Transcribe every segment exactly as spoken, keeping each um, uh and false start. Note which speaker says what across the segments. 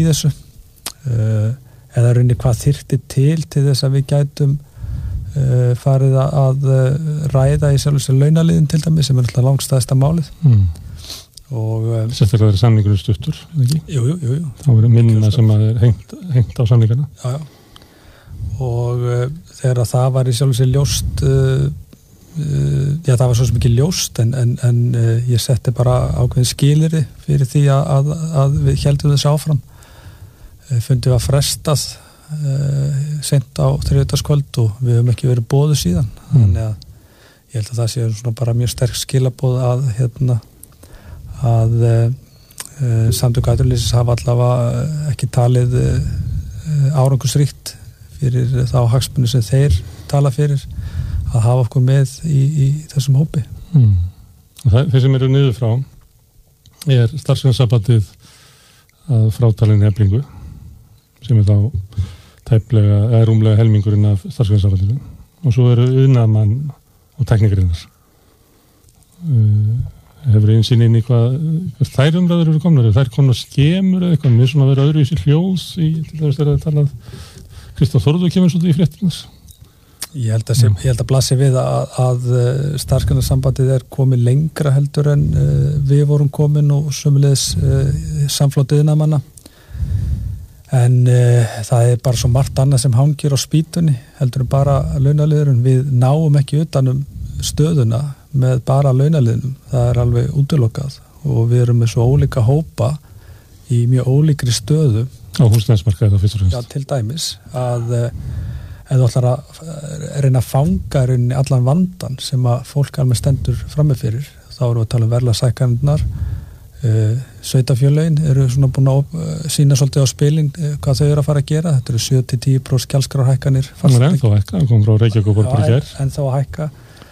Speaker 1: þessu uh, eða rauninni hvað þyrfti til til þess að við gætum uh, farið að uh, ræða í sjálfur sér launaliðin til dæmis sem er alltaf langstæðsta málið mm. og um,
Speaker 2: sérstaklega er samningurinn stuttur, ekki?
Speaker 1: Jú, jú, jú, jú.
Speaker 2: Þá er minna sem að er hengt, hengt á samningarna.
Speaker 1: Já, já. Og uh, þegar að það var í sjálfur sér ljóst uh, uh, já, það var svo sem ekki ljóst en, en, en uh, ég setti bara ákveðin skilyrði fyrir því að, að, að við heldum þess áfram. Uh, fundum við að frestað uh, sent á þriðjudagskvöld og við höfum ekki verið boðuð síðan. Mm. Þannig að ég held að það sé svona bara mjög sterk skilaboð að hérna að uh, samtök atvinnulífsins hafa allavega ekki talið uh, árangusríkt fyrir þá hagsmuni sem þeir tala fyrir að hafa okkur með í, í þessum hópi.
Speaker 2: Mm. Það, þeir sem eru niður frá er starfsgreinasambandið að frátalinni Eflingu sem er þá tæplega, eða rúmlega helmingurinn af starfsgreinasambandinu og svo eru iðnaðarmann og teknikerinnar. Uh, hefur einsinn inn í hvað, hvað þær umræður eru komnar, þær komnar skemur eða eitthvað, mér svona að vera öðruvísi hljóðs í, til þess að talað Kristján Þórður kemur svolítið í fréttinans.
Speaker 1: Ég held að, sem, ég held að blasi við að, að starfsgreinasambandið er komið lengra heldur en uh, við vorum komin og sömuleiðis uh, samflotið iðnaðarmanna en uh, það er bara svo margt annað sem hangir á spýtunni heldur en bara launaliðurinn, við náum ekki utanum stöðuna með bara launaliðnum, það er alveg útilokað og við erum með svo ólíka hópa í mjög ólíkri stöðu
Speaker 2: á húsnæðismarkaði þá fyrst og fremst.
Speaker 1: Já, til dæmis að ef þú ætlar að reyna að fanga reyni allan vandan sem að fólk alveg stendur frammi fyrir, þá erum við að tala um verðlagshækkanirnar uh, sveitafjölögin eru svona búin að uh, sína svolítið á spilin uh, hvað þau eru að fara að gera, þetta eru sjö til tíu prósent gjaldskrárhækkanir.
Speaker 2: Það er ennþá hækka, það kom frá Reykjavík og bara í gær.
Speaker 1: Ennþá að hækka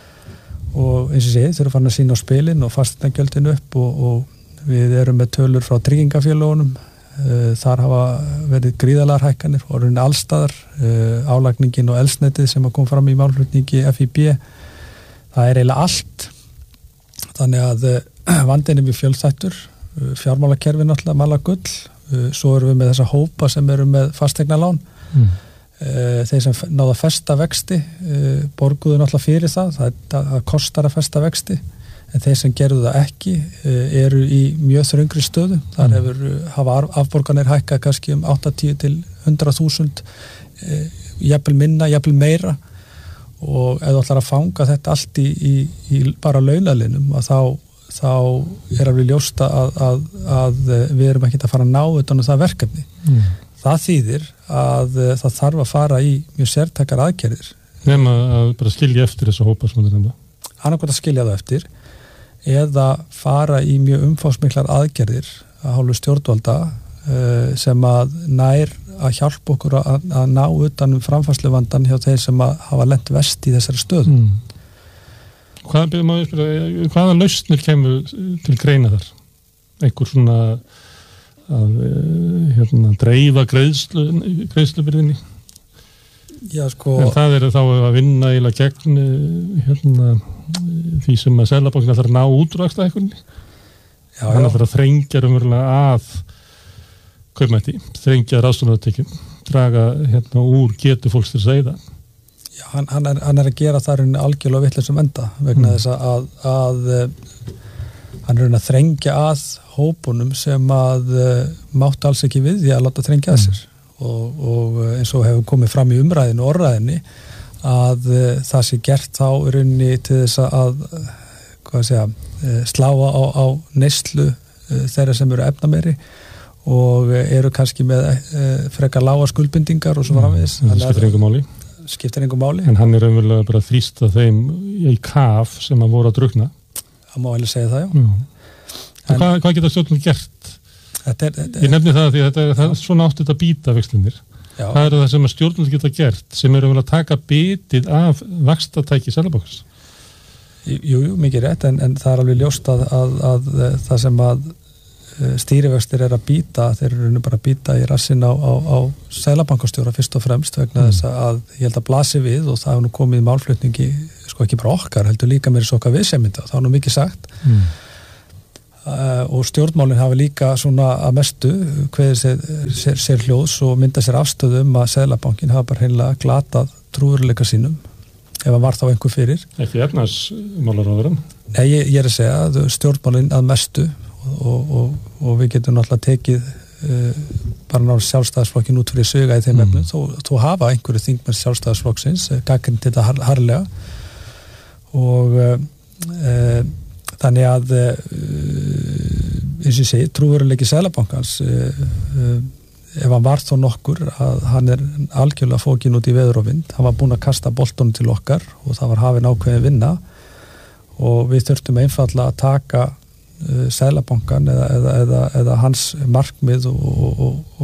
Speaker 1: og eins og sé, þau eru farin að sína á spilin og fasteignagjöldin upp og, og við erum með tölur frá tryggingafélögunum, uh, þar hafa verið gríðarlegar hækkanir og raunin allstaðar, uh, álagningin og eldsnetið sem kom fram í málflutningi F I B, það er eiginlega allt, þannig að uh, vandinn er við fjölþættur, uh, fjármálakerfi náttúrulega mala gull, uh, svo erum við með þessa hópa sem eru með fasteignalán, mm. þeir sem náða að festa vexti borguðu náttúrulega fyrir það það, það kostar að festa vexti en þeir sem gerðu það ekki eru í mjög þröngri stöðu þar mm. hefur hafa afborganir hækkað kannski um áttatíu til hundrað þúsund jafnvel minna, jafnvel meira og ef þú ætlar að fanga þetta allt í, í, í bara launalinum að þá, þá er alveg ljósta að, að, að við erum ekki að fara að ná utan um það verkefni mm. Það þýðir að uh, það þarf að fara í mjög sértækar aðgerðir.
Speaker 2: Nefna að bara skilja eftir þessa hópa sem þetta nefna?
Speaker 1: Annarkvæmt að skilja það eftir eða fara í mjög umfangsmiklar aðgerðir að hálfu stjórnvalda uh, sem að nær að hjálpa okkur að, að ná utan um framfærsluvandan hjá þeir sem að hafa lent vest í þessari stöðu.
Speaker 2: Mm. Hvað, maður, hvaða lausnir kemur til greina þar? Einhver svona að hérna, dreifa greiðslu, greiðslubyrðinni
Speaker 1: Já, sko
Speaker 2: en það er þá að vinna eiginlega gegn hérna, því sem að Seðlabankinn ætlar að ná útvaxta ekkurni hann ætlar að þrengja umverulega að kaupmætti, þrengja ráðstöfunartekjum draga hérna, úr getu fólks til að segja það
Speaker 1: Já, hann, hann, er, hann er að gera það algjörlega vitlausum enda vegna mm. þess að, að hann er að þrengja að hópunum sem að uh, mátt alls ekki við því að láta þrengja að sér mm. og, og eins og hefur komið fram í umræðinu og orðræðinni að uh, það sé gert þá í rauninni til þess að uh, hvað segja, uh, sláa á, á neyslu uh, þeirra sem eru efnameiri og uh, eru kannski með uh, frekar lága skuldbindingar og svo framvegis.
Speaker 2: Mm. Það skiptir engum máli.
Speaker 1: Skiptir engum máli.
Speaker 2: En hann er umverulega bara að þrýsta þeim í kaf sem að voru að drukna.
Speaker 1: Það má alveg segja það, já.
Speaker 2: já. En, hvað, hvað geta stjórnum gert? Þetta er, þetta er, Ég nefni það því að þetta, það er svona átt þetta býta vexlinir. Hvað er það sem að stjórnum geta gert sem eru að taka bitið af vaxtatæki Seðlabankans?
Speaker 1: Jú, jú, mikið rétt, en, en það er alveg ljóst að, að, að, að það sem að stýrivextir er að býta, þeir eru bara að býta í rassin á, á, á Seðlabankastjóra fyrst og fremst vegna mm. þess að ég held að blasi við og það hefur nú komið í málflutningi sko ekki bara okkar, heldur líka meira svo okkar viðsemynda, það var nú mikið sagt mm. og stjórnmálin hafa líka svona að mestu kveðið sér, sér, sér hljóðs og mynda sér afstöðu um að Seðlabankinn hafa bara hreinlega glatað trúveruleika sínum ef hann var þá einhver fyrir.
Speaker 2: Ekki efnahagsmálaráðherrann?
Speaker 1: Nei, ég, ég er að segja að stjórnmálin að mestu og, og, og við getum náttúrulega tekið uh, bara náttúrulega sjálfstæðisflokkin út fyrir söga í þeim mm. efnum, þó, þó hafa einhverju þingmenn sjálfstæðisflokksins, gagnrýnt þetta har, harlega og uh, uh, þannig að eins og ég segi, trúveruleiki Seðlabankans ef hann var þó nokkur að hann er algjörlega fókin út í veður og vind, hann var búinn að kasta boltanum til okkar og það var hafin ákveðin vinna og við þurftum einfaldlega að taka Seðlabankan eða, eða, eða, eða hans markmið og, og, og,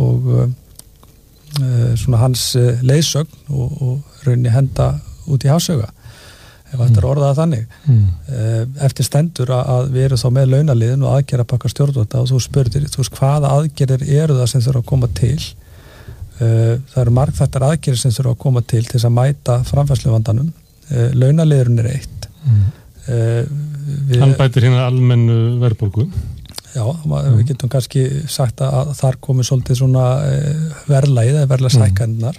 Speaker 1: og svona hans leiðsögn og, og rauninni henda út í hafsauga ef þetta er orðað þannig. Mm. Eftir stendur að við erum þá með launaliðin og aðgerðapakka stjórnvalda og þú spurðir, þú veist, hvaða aðgerðir eru það sem þurfa að koma til? Það eru margþættar aðgerðir sem þurfa að koma til til þess að mæta framfærsluvandanum. Launaliðurinn er eitt. Mm. Við,
Speaker 2: Hann bætir hérna almennu verðbólgu.
Speaker 1: Já, mm. við getum kannski sagt að þar komi svolítið svona verðlagið eða verðlagshækkanirnar.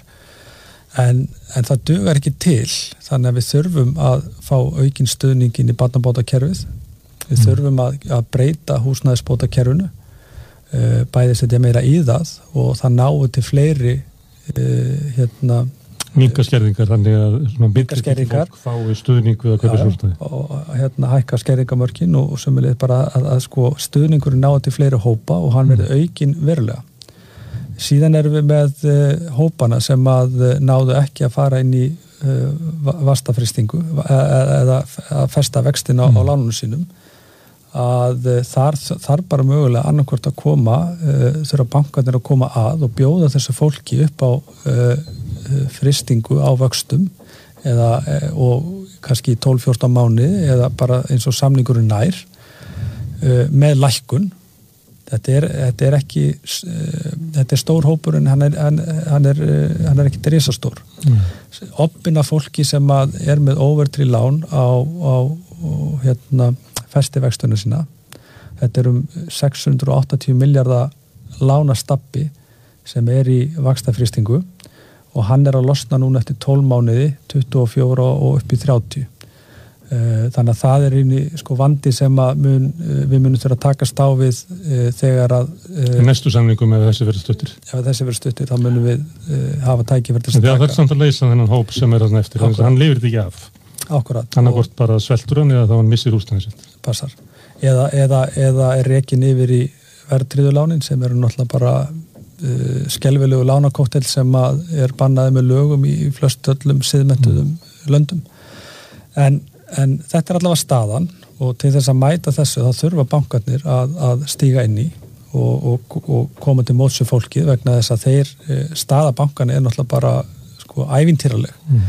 Speaker 1: En, en það dugar ekki til þannig að við þurfum að fá aukinn stuðningin í barnabótakerfið við mm. þurfum að, að breyta húsnæðisbótakerfinu uh, bæði setja meira í það og það náu til fleiri uh, hérna
Speaker 2: minkaskerðingar þannig að
Speaker 1: minkaskerðingar
Speaker 2: fái stuðning við að kaupa húsnæði
Speaker 1: og hérna hækka skerðingamörkin og, og sömulegð bara að, að sko stuðningurinn náu til fleiri hópa og hann verði aukinn verulega. Síðan erum við með uh, hópana sem að uh, náðu ekki að fara inn í uh, vastafristingu eða, eða að festa vextin á, mm. á lánunum sínum að uh, þar, þar bara mögulega annarkvort að koma uh, þurfa bankarnir að koma að og bjóða þessu fólki upp á uh, fristingu á vöxtum eða, uh, og kannski tólf til fjórtán mánuði eða bara eins og samningurinn nær uh, með lækkun. Þetta er, þetta er ekki uh, þetta er stór hópur en hann er, hann, hann er, uh, hann er ekki risastór. Mm. Obbina fólki sem að er með óverðtryggð lán á, á, á hérna, festivextuna sína. Þetta er um sex hundruð áttatíu milljarða lánastabbi sem er í vaxtafristingu og hann er að losna núna eftir tólf mánuði, tuttugu og fjögur og upp í þrjátíu. Þannig að það er eini sko vandi sem að mun, við munum þurfa að takast á við uh, þegar að uh,
Speaker 2: næstu samningum ef þessi verður stuttir
Speaker 1: ef þessi verður stuttir þá munum við uh, hafa tækifæri til að
Speaker 2: taka. Það er samt að leysa þennan hóp sem er þarna eftir þannig að hann lifir þetta ekki af.
Speaker 1: Akkurat.
Speaker 2: Hann er hvort bara sveltur hann eða þá hann missir húsnæðið sitt.
Speaker 1: Passar. Eða, eða, eða er rekin yfir í verðtryggðu lánin sem eru náttúrulega bara uh, skelfilegu lánakóttel sem að er bannaði með lögum í flestöllum siðmenntuðum mm. löndum. En En þetta er allavega staðan og til þess að mæta þessu þá þurfa bankarnir að, að stíga inn í og, og, og koma til móts við fólkið vegna þess að þeir staða bankarnir er náttúrulega bara sko ævintýraleg. Mm.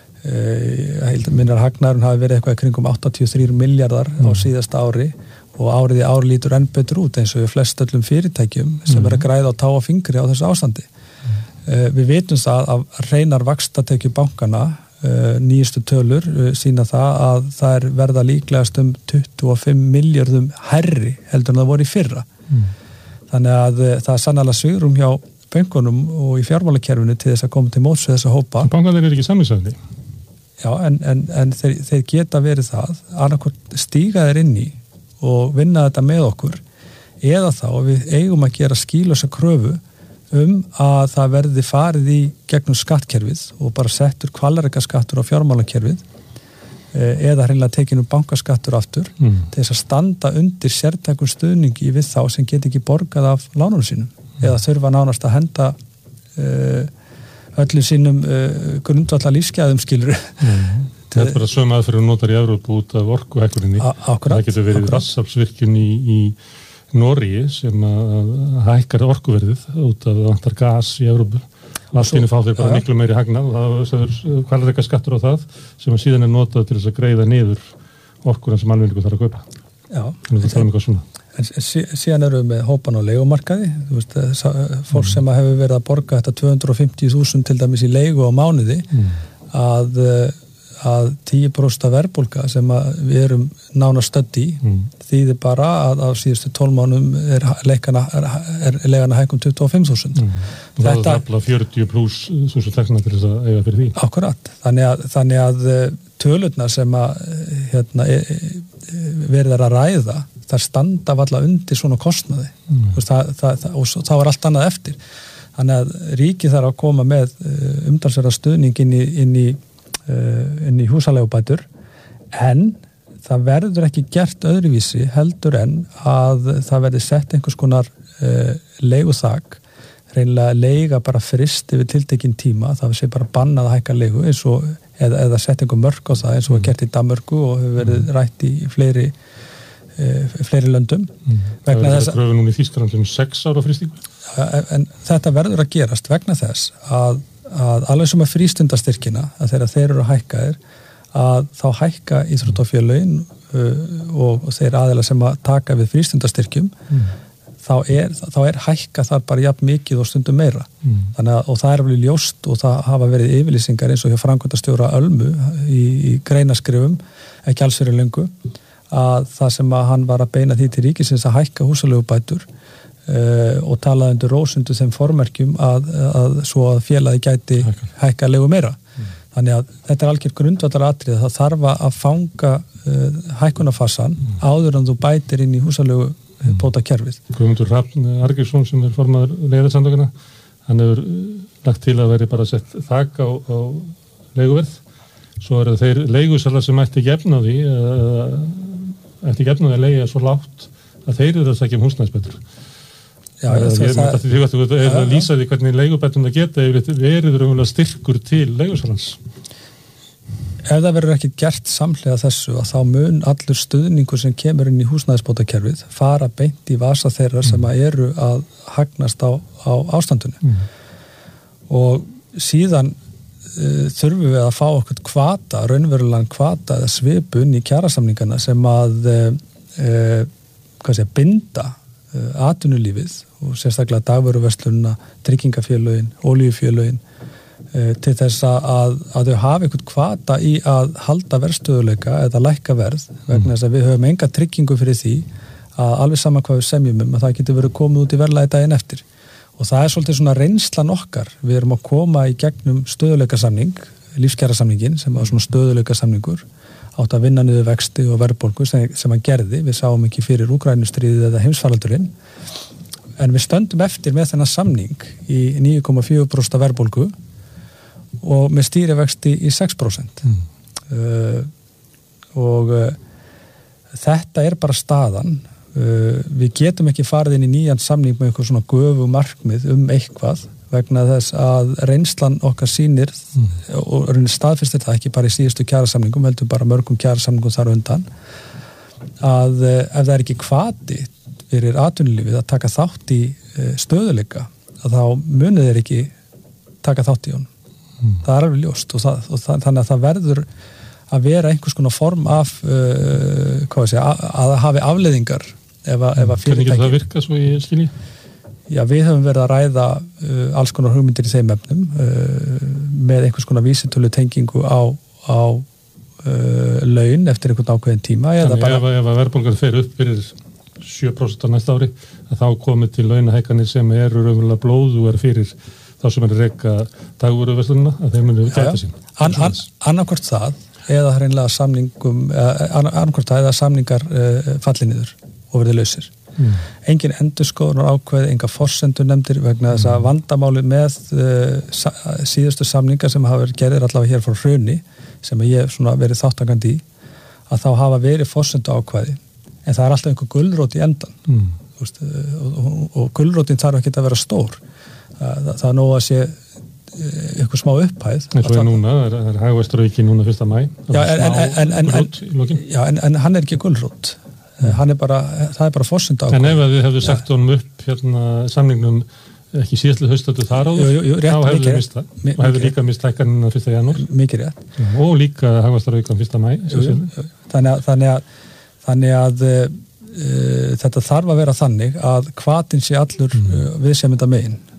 Speaker 1: Uh, minnar hagnaðurinn hafi verið eitthvað í kringum áttatíu og þrír milljarðar mm. á síðasta ári og árið í ár lítur enn betur út eins og við flest öllum fyrirtækjum sem mm. er að græða á tá og fingri á þessu ástandi. Mm. Uh, við vitum það að hreinar vaxtatekju bankana Uh, nýjustu tölur uh, sína það að það er verða líklegast um tuttugu og fimm milljörðum herri heldur en það voru í fyrra. Mm. Þannig að uh, það er sannarlega svigrúm hjá bönkunum og í fjármálakerfinu til þess að koma til móts við þessa hópa.
Speaker 2: Bankarnir eru ekki samningsaðili.
Speaker 1: Já, en, en, en þeir, þeir geta verið það, annarkvort stíga þeir inn í og vinna þetta með okkur eða þá við eigum að gera skýlausa kröfu um að það verði farið í gegnum skattkerfið og bara settur kvalrækaskattur á fjármálakerfið eða hreinlega tekinu bankaskattur aftur mm. til þess að standa undir sértækum stuðningi við þá sem get ekki borgað af lánunum sínum mm. eða þurfa nánast að henda uh, öllu sínum uh, grundvallar lífsgæðum skilur.
Speaker 2: Mm. Þetta er bara sömu aðferð og notar í Evrópu út af orkuhækkuninni. Það getur verið vatnsaflsvirkjun í, í Noregi sem að hækkar orkuverðið út af vantar gas í Evrópu. Allt fá þeir bara ja. miklu meiri hagnað og það er kvalræka skattur á það sem að síðan er notað til þess að greiða niður orkuna sem almenningur þarf að kaupa.
Speaker 1: Já.
Speaker 2: Þannig að það er eitthvað svona.
Speaker 1: En sí, síðan erum við með hópan á leigumarkaði, þú veist, fólk mm. sem hefur verið að borga þetta tvö hundruð og fimmtíu þúsund til dæmis í leigu á mánuði mm. að, að tíu prósent verðbólga sem að við erum nána stödd í mm. þýðir bara að á síðustu tólf mánuðum er leikana er, er legana hækkun tuttugu og fimm þúsund. Mm.
Speaker 2: Það er tafla fjörutíu pluss þúsund tekna til þess að eiga fyrir því.
Speaker 1: Akkurat. Þannig að, þannig að tölurnar sem að hérna, verið að ræða, þar standa valla undir svona kostnaði. Mm. Það, það, það, og þá er allt annað eftir. Þannig að ríkið þarf að koma með umtalsverða stuðning inn í, inn í, inn í húsaleigubætur, en það verður ekki gert öðruvísi heldur en að það verður sett einhvers konar uh, leiguþak, reynilega leiga bara frist yfir tiltekinn tíma, það sé bara bannað að hækka leigu eins og, eða, eða sett einhver mörk á það eins og var gert í Danmörku og hefur verið rætt í fleiri, uh, fleiri löndum.
Speaker 2: Mm. Það verður þess að kröfu núna í Þýskalandi um sex ára frystingu?
Speaker 1: En þetta verður að gerast vegna þess að, að alveg sem að frístundastyrkina, að þegar þeir eru að hækka þér, að þá hækka íþróttafélögin uh, og, og þeir aðeila sem að taka við frístundastyrkjum, mm. þá, er, þá er hækka þar bara jafn mikið og stundum meira. Mm. Þannig að, og það er alveg ljóst og það hafa verið yfirlýsingar eins og hjá framkvæmdastjóra Ölmu í, í greinaskrifum, ekki alls fyrir löngu, að það sem að hann var að beina því til ríkisins að hækka húsaleigubætur Uh, og talaði undir rósundu þeim formerkjum að, að svo að félagi gæti hækka leigu meira. Mm. Þannig að þetta er algjör grundvallaratriði, það þarf að fanga uh, hækkunarfassan mm. áður en þú bætir inn í húsalegu mm. bótakerfið.
Speaker 2: Guðmundur Hrafn Argeirsson sem er formaður leiðarsamtökanna, hann hefur lagt til að veri bara sett þak á, á leiguverð, svo eru þeir leigusalar sem ætti gefna því eða ætti gefna því að leiga svo lágt að þeir eru að sækja um húsnæðisbætur. Já, það, ég er myndið að því að þú er að lýsa því hvernig leigubætum það geta verið raunverulega styrkur til leigusalans.
Speaker 1: Ef það verður ekki gert samhliða þessu að þá mun allur stuðningur sem kemur inn í húsnæðisbótakerfið fara beint í vasa þeirra mm. sem að eru að hagnast á, á ástandunni. Mm. Og síðan uh, þurfum við að fá okkur kvata, raunverulegan kvata eða svipun í kjarasamningana sem að uh, uh, hvað sé, binda atvinnulífið og sérstaklega dagvöruverslunina, tryggingafélögin, olíufélögin e, til þess að, að þau hafa einhvern kvata í að halda verðstöðuleika eða lækka verð vegna þess að við höfum enga tryggingu fyrir því að alveg saman hvað við semjum um að það getur verið komið út í verðlagi daginn eftir og það er svolítið svona reynslan okkar við erum að koma í gegnum stöðuleikasamning, lífskjarasamningin sem var svona stöðuleikasamningur átt að vinna niður vexti og verðbólgu sem, sem hann gerði, við sáum ekki fyrir Úkrænustríðið eða heimsfaraldurinn en við stöndum eftir með þennan samning í níu komma fjögur prósent verðbólgu og með stýrivexti í sex prósent mm. uh, og uh, þetta er bara staðan uh, við getum ekki farið inn í nýjan samning með eitthvað svona göfu markmið um eitthvað vegna þess að reynslan okkar sýnir mm. og raunin staðfestir það ekki bara í síðustu kjarasamningum, heldur bara mörgum kjarasamningum þar undan að ef það er ekki hvati fyrir atvinnulífið að taka þátt í stöðuleika að þá munið þeir ekki taka þátt í honum. Mm. Það er alveg ljóst og, það, og það, þannig að það verður að vera einhvers konar form af uh, hvað sé, að, að hafi afleiðingar ef að, ef að fyrirtæki. Hvernig getur það
Speaker 2: virka svo í skilji?
Speaker 1: Já, við höfum verið að ræða uh, alls konar hugmyndir í þeim efnum uh, með einhvers konar vísitölu tengingu á, á uh, laun eftir einhvern ákveðin tíma.
Speaker 2: Þannig bara... ef, ef að verðbólgan fer upp fyrir sjö prósent á næsta ári, að þá komið til launahækkanir sem eru raunverulega blóðugar fyrir þá sem er að reka dagvöruverslunina, að þeir munu gæta sín.
Speaker 1: An, an, annarkvort það, eða hreinlega samningum, annarkvort það, eða samningar uh, falli niður og verði lausir. Mm. Engin endurskoðunar ákveð, enga forsendur nefndir vegna þess að vandamáli með uh, síðustu samningar sem hafa verið gerðir allavega hér frá hruni sem ég hef svona verið þáttakandi í að þá hafa verið forsendu ákveði en það er alltaf einhver gulrót í endan mm. veist, og, og, og gulrótin þarf ekki að vera stór það, það er nóg að sé eitthvað smá upphæð
Speaker 2: eins og er núna, það er hagvæstrauki núna fyrsta maí
Speaker 1: já, en, en, en, en, já, en, en hann er ekki gulrót hann er bara, það er bara forsenda ákvæm.
Speaker 2: En ef þið hefðu sagt honum upp hérna samningnum ekki síðastlega haustöldu þar áður, jú, jú, rétt, þá hefðu þið mista mi- og hefðu líka mist hækkanina fyrsta janúar.
Speaker 1: Mikið rétt.
Speaker 2: Og líka hagvaxtaraukann fyrsta maí.
Speaker 1: Þannig að, þannig að, þannig að uh, þetta þarf að vera þannig að hvatinn sé allur mm. uh, viðsemjenda megin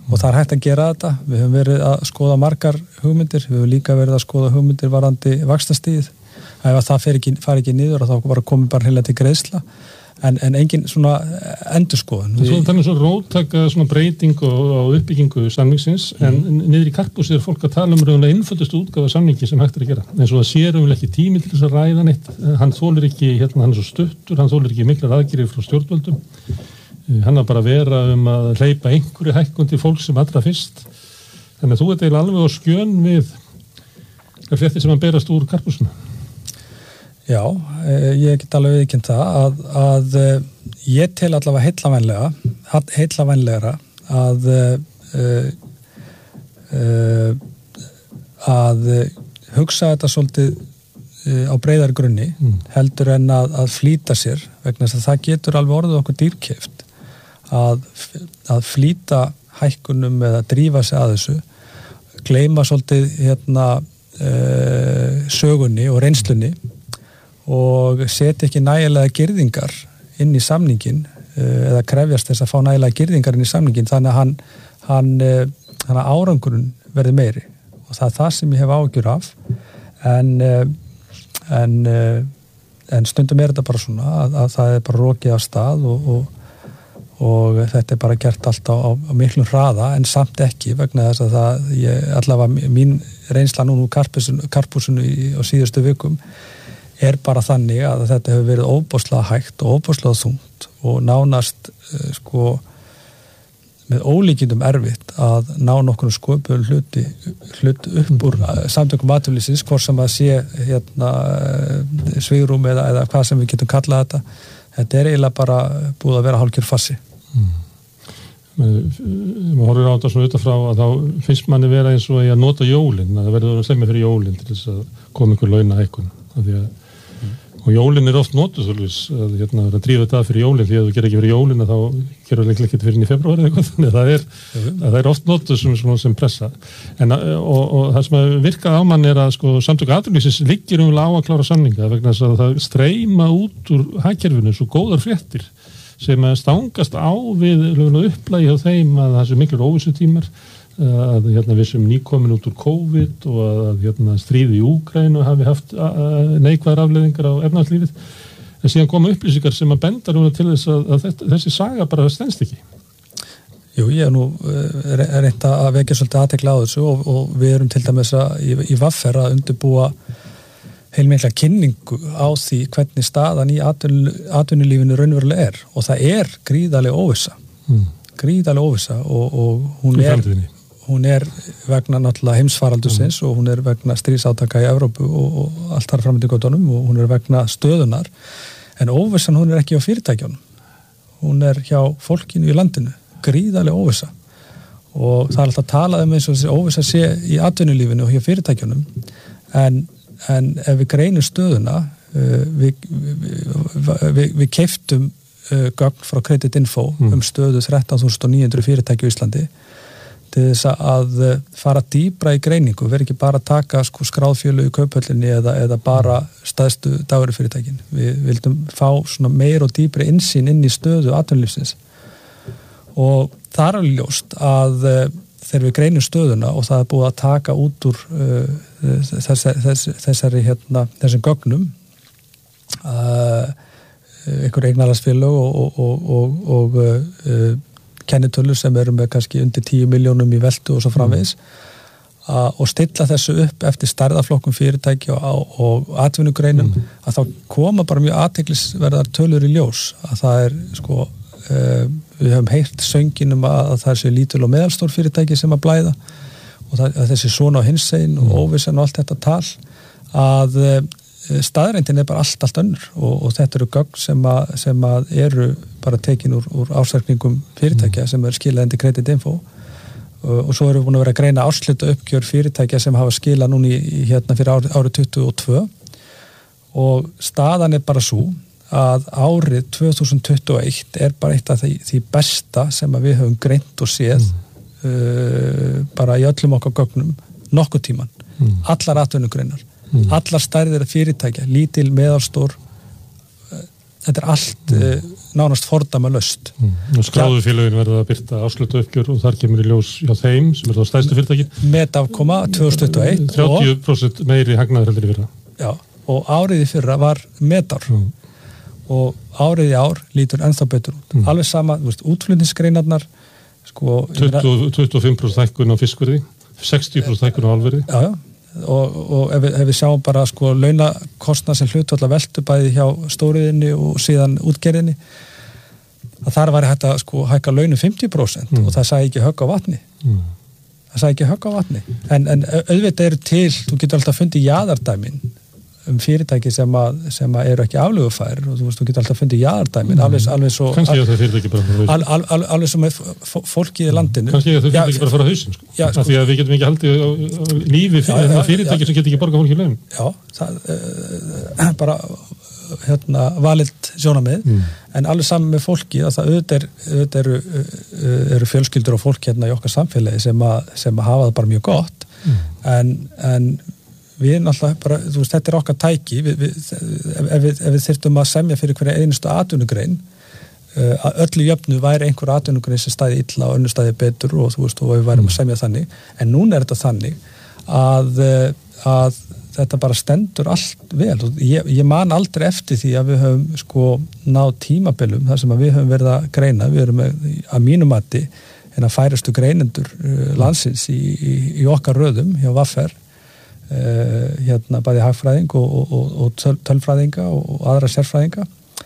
Speaker 1: og það er hægt að gera þetta. Við höfum verið að skoða margar hugmyndir, við höfum líka verið að skoða hugmyndir varðandi vaxtastigið. Ef það fer ekki, fari ekki niður og þá bara komið bara hreinlega til greiðsla. En, en engin svona endurskoðun.
Speaker 2: Svo þannig svo róttaka svona breyting og uppbyggingu samningsins, mm. en niður í Karpúsi er fólk að tala um raunlega innföldustu útgáfa samningi sem hægt er að gera. En svo það sér um ekki tími til þess að ræða neitt. Hann þolir ekki, hérna, hann er svo stuttur, hann þolir ekki miklar aðgerðir frá stjórnvöldum. Hann er bara að vera um að hleypa einhverju hækkun til fólk sem allra fyrst. Þannig að þú ert eiginlega alveg á skjön við fréttir sem hann berast úr Karpúsinu.
Speaker 1: Já, ég get alveg viðurkennt það að, að ég tel allavega heillavænlega, heillavænlegra að uh, uh, að hugsa þetta svolítið uh, á breiðar grunni mm. heldur en að, að flýta sér vegna þess að það getur alveg orðið okkur dýrkeypt að, að flýta hækkunum eða drífa sig að þessu, gleyma svolítið hérna uh, sögunni og reynslunni og setja ekki nægilega girðingar inn í samningin eða krefjast þess að fá nægilega girðingar inn í samningin þannig að hann, hann, hann árangurinn verði meiri og það er það sem ég hef áhyggjur af en, en, en stundum er þetta bara svona að, að það er bara rokið af stað og, og, og þetta er bara gert allt á, á, á miklum hraða en samt ekki vegna þess að það ég, allavega mín reynsla núna úr Karpúsinu á síðustu vikum er bara þannig að þetta hefur verið óbóðslega hægt og óbóðslega þungt og nánast uh, sko með ólíkindum erfitt að ná nokkur sköpuð hluti hlut upp úr uh, samtökum atvinnulífsins hvort sem að sé hérna uh, svigrúm eða, eða hvað sem við getum kallað þetta. Þetta er eiginlega bara búið að vera hálfgerð fassi. Mm.
Speaker 2: Maður horfir á þetta svona utanfrá að þá finnst manni vera eins og að nota jólin, að það verður að semja fyrir jólin til þess að koma ykkur launahækkun af því að og jólin er oft notuð að hérna, að drífa þetta fyrir jólin því að þú gerir ekki fyrir jólin þá gerur það ekki fyrir inn í februar eða eitthvað þannig að það er, að það er oft notuð sem, sem pressa en, og, og það sem virkað á mann er að sko, samtök atvinnulífsins liggir um lága klára samninga vegna þess að það streyma út úr hagkerfinu svo góðar fréttir sem að stangast á við upplægi hjá þeim að það sé miklu óvissutímar að hérna, við sem nýkomin út úr COVID og að hérna, stríði í Úkraínu hafi haft neikvæðar afleiðingar á efnahagslífið en síðan koma upplýsingar sem að benda núna til þess að, að þetta, þessi saga bara stenst ekki.
Speaker 1: Jú, ég er nú reynt að vekja svolítið athygli á þessu og, og við erum til dæmis að í, í V R að undirbúa heilmikla kynningu á því hvernig staðan í atvinnu, atvinnulífinu raunverulega er og það er gríðarlega óvissa mm. gríðarlega óvissa og, og hún er hún er vegna náttúrulega heimsfaraldusins mm. og hún er vegna stríðsátaka í Evrópu og, og allt þar fram til göttunum og hún er vegna stöðunar en óvissan hún er ekki á fyrirtækjunum hún er hjá fólkinu í landinu gríðarlega óvissa og það er alltaf talað um eins og þessi óvissa sé í atvinnulífinu og hjá fyrirtækjunum en, en ef við greinum stöðuna uh, við, við, við, við keiftum uh, gögn frá Creditinfo mm. um stöðu þrettán þúsund níu hundruð fyrirtæki í Íslandi til þess að fara dýpra í greiningu, verið ekki bara að taka sko, skráðfjölu í kauphöllinni eða, eða bara stæðstu dagurufyrirtækin. Við vildum fá svona meir og dýpri innsýn inn í stöðu atvinnulífsins og það er alveg ljóst að þegar við greinum stöðuna og það er búið að taka út úr uh, þess, þess, þessari hérna, þessum gögnum uh, einhver eignarhaldsfélög og, og, og, og, og uh, kennitölur sem eru með kannski undir tíu milljónum í veltu og svo framvegis mm. og stilla þessu upp eftir stærðaflokkum fyrirtæki og, og atvinnugreinum mm. að þá koma bara mjög athyglisverðar tölur í ljós að það er sko uh, við höfum heyrt söngin um að það er sér lítil og meðalstór fyrirtæki sem að blæða og það, að þessi svona á hinsegin mm. og óvissan og allt þetta tal að uh, staðreyndin er bara allt, allt önnur og, og þetta eru gögn sem að, sem að eru bara tekin úr, úr ársreikningum fyrirtækja mm. sem er skilað indi Creditinfo og, og svo erum við búin að vera að greina ársluta uppgjör fyrirtækja sem hafa skilað núna í, í hérna fyrir árið, árið tuttugu og tvö og staðan er bara svo að árið tvö þúsund tuttugu og eitt er bara eitt af því, því besta sem að við höfum greint og séð mm. uh, bara í öllum okkar gögnum nokkuð tíman, mm. allar atvinnugreinar Mm. allar stærðir fyrirtækja, lítil, meðalstór þetta er allt mm. uh, nánast fordæmalaust.
Speaker 2: Mm. Og skráðu félögin verða að birta áslutu uppgjör og þar kemur í ljós hjá þeim sem er þá stærstu fyrirtæki.
Speaker 1: Metafkoma tvö þúsund tuttugu og eitt
Speaker 2: þrjátíu prósent meiri hagnaður heldur í fyrra.
Speaker 1: Já, og árið í fyrra var metar. Mm. Og árið í ár lítur ennþá betur út. Mm. Alveg sama, þú veist, útflutningsgreinarnar sko,
Speaker 2: tuttugu, tuttugu og fimm prósent hækkun á fiskverði, sextíu prósent hækkun á álverði.
Speaker 1: Já, já, og, og ef, við, ef við sjáum bara sko launakostnað sem hlutfall veltu bæði hjá stóriðinni og síðan útgerðinni, að þar var hægt að sko hækka launum fimmtíu prósent mm. og það sagði ekki högg á vatni. Mm. Það sagði ekki högg á vatni. En, en auðvitað eru til, þú getur alltaf fundið jaðardæmin um fyrirtæki sem að, sem að eru ekki aflögufær og þú veist, þú getur alltaf fundið jaðardæmin, mm. alveg, alveg svo
Speaker 2: kannski að það fyrirtæki bara fara á
Speaker 1: al, al, al, alveg svo með fólkið í landinu
Speaker 2: kannski að það fyrirtæki bara fara á hausinn sko. Já, sko. Því að við getum ekki haldið á, á lífi fyrir já, fyrirtæki já, sem getur ekki borgað fólki laun. Já, það uh, bara hérna valilt sjónamið mm. en alveg saman með fólki að það auðvitað, er, auðvitað eru, uh, eru fjölskyldur og fólk hérna í okkar samfélagi sem að, sem að hafa það bara mjög gott mm. en, en við erum alltaf bara, þú veist, þetta er okkar tæki við, við, ef, ef, við, ef við þyrftum að semja fyrir hverja einustu atvinnugrein uh, að öllu jöfnu væri einhver atvinnugrein sem stæði illa og önnur stæði betur og þú veist, og við værum mm. að semja þannig en núna er þetta þannig að, að þetta bara stendur allt vel ég, ég man aldrei eftir því að við höfum sko náð tímabilum þar sem að við höfum verið að greina, við erum með, að mínum mati en að færastu greinendur uh, landsins í, í, í okkar röðum hjá V A R Uh, hérna bæði hagfræðing og, og, og töl, tölfræðinga og aðra sérfræðinga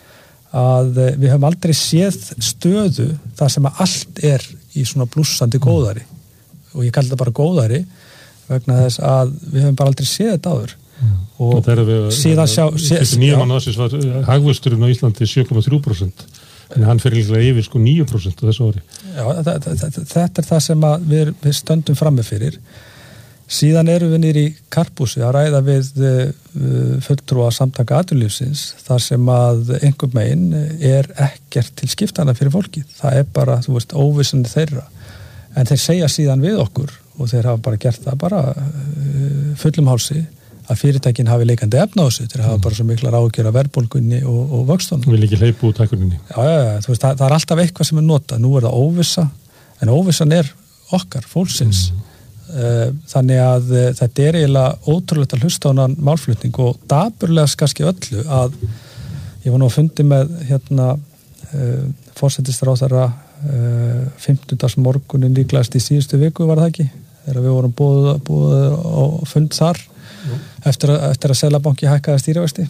Speaker 2: að uh, við höfum aldrei séð stöðu þar sem að allt er í svona blússandi góðari og ég kalli það bara góðari vegna þess að við höfum bara aldrei séð þetta áður mm. og við,
Speaker 1: síðan sjá
Speaker 2: þessi nýja mann aðsins var hagvöxturinn á Íslandi sjö komma þrjú prósent en hann fer líklega yfir sko níu prósent á þessu ári.
Speaker 1: Já, þetta, þetta, þetta er það sem að við, við stöndum frammi fyrir. Síðan erum við nýri í Karphúsi að ræða við uh, fulltrúa samtaka atvinnulífsins þar sem að einhver megin er ekkert til skiptana fyrir fólki. Það er bara, þú veist, óvissandi þeirra. En þeir segja síðan við okkur og þeir hafa bara gert það bara uh, fullum hálsi að fyrirtækin hafi leikandi efna á þessu. Þeir hafa mm. bara svo miklar ágjör af verðbólgunni og, og vöxtunum.
Speaker 2: Vil ekki hleypa út hækkuninni.
Speaker 1: Já, já, já, þú veist, það, það er alltaf eitthvað sem er notað. Nú er það óvissa, en óvissan er okkar, fólksins. Mm. Þannig að þetta er eiginlega ótrúlegt að hlusta á hann málflutning og dapurlega kannski öllu að ég var nú að fundi með hérna uh, forsætisráðherra uh, fimmtudags morgunin líklegast í síðustu viku var það ekki þegar við vorum búið, búið á fund þar mm. eftir, að, eftir að Seðlabanki hækkaði stýrivexti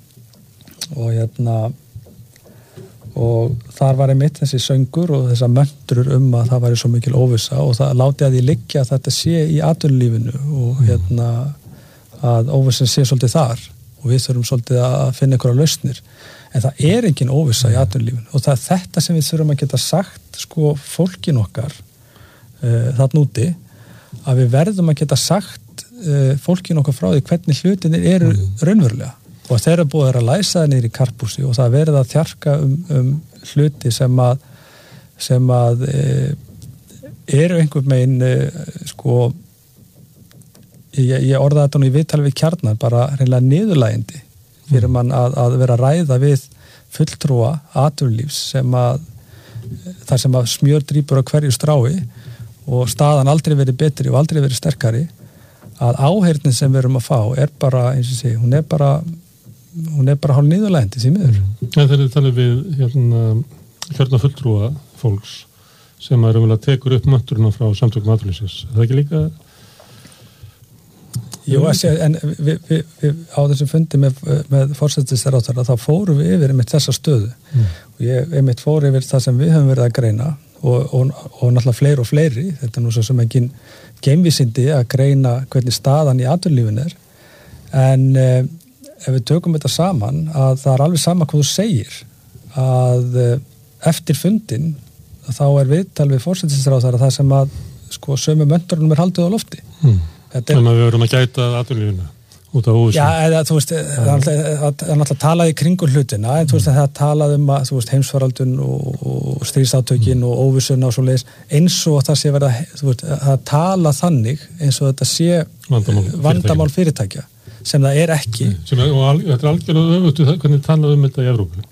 Speaker 1: og hérna og þar var einmitt þessi söngur og þessar möndrur um að það væri svo mikil óvissa og það láti að því liggja að þetta sé í atvinnulífinu og hérna að óvissin sé svolítið þar og við þurfum svolítið að finna einhverja lausnir en það er engin óvissa í atvinnulífinu og það er þetta sem við þurfum að geta sagt sko fólkin okkar uh, þarna úti að við verðum að geta sagt uh, fólkin okkar frá því hvernig hlutinir eru raunverulega og þeir eru búið að læsa það niður í Karphúsi og það verið að þjarka um, um hluti sem að sem að e, eru einhvern megin e, sko ég, ég orðaði þetta nú í viðtali við Kjarnar bara reynilega niðurlægjandi fyrir mann að, að vera að ræða við fulltrúa atvinnulífs sem að þar sem að smjör drýpur á hverju strái og staðan aldrei verið betri og aldrei verið sterkari að áheyrnin sem við erum að fá er bara, eins og sé, hún er bara hún er bara hálf niðurlægjandi því miður.
Speaker 2: En þegar þið talið við hérna kjörna fulltrúa fólks sem að raunverulega tekur upp mötturinn frá samtökum atvinnulífsins. Er það ekki líka?
Speaker 1: Jú, en við, við, við á þessum fundi með, með forsætisráðherra þá fórum við yfir með þessa stöðu mm. og ég einmitt fór yfir það sem við höfum verið að greina og, og, og náttúrulega fleiri og fleiri, þetta er nú svo sem ekki geimvísindi að greina hvernig staðan í atvinnulífinu er en eh, ef við tökum þetta saman að það er alveg sama hvað þú segir að eftir fundin þá er viðtal við forsætisráðherra það sem að sko sömu möndurinn er haldið á lofti.
Speaker 2: Mm. Þannig að við verum að gæta atvinnulífinu út af óvissu.
Speaker 1: Já, eða þú veist, það er náttúrulega talað í kringum hlutina en þú veist að það talað um að þú veist heimsfaraldun og, og stríðsátökin mm. og óvissuna og svo leiðis eins og það sé verið að þú veist að tala þannig eins og þetta sé vandamál, vandamál fyrirtækja sem það er ekki.
Speaker 2: Sem er, og al, þetta er algjörlega öfugt hvernig talað um þetta í Evrópu.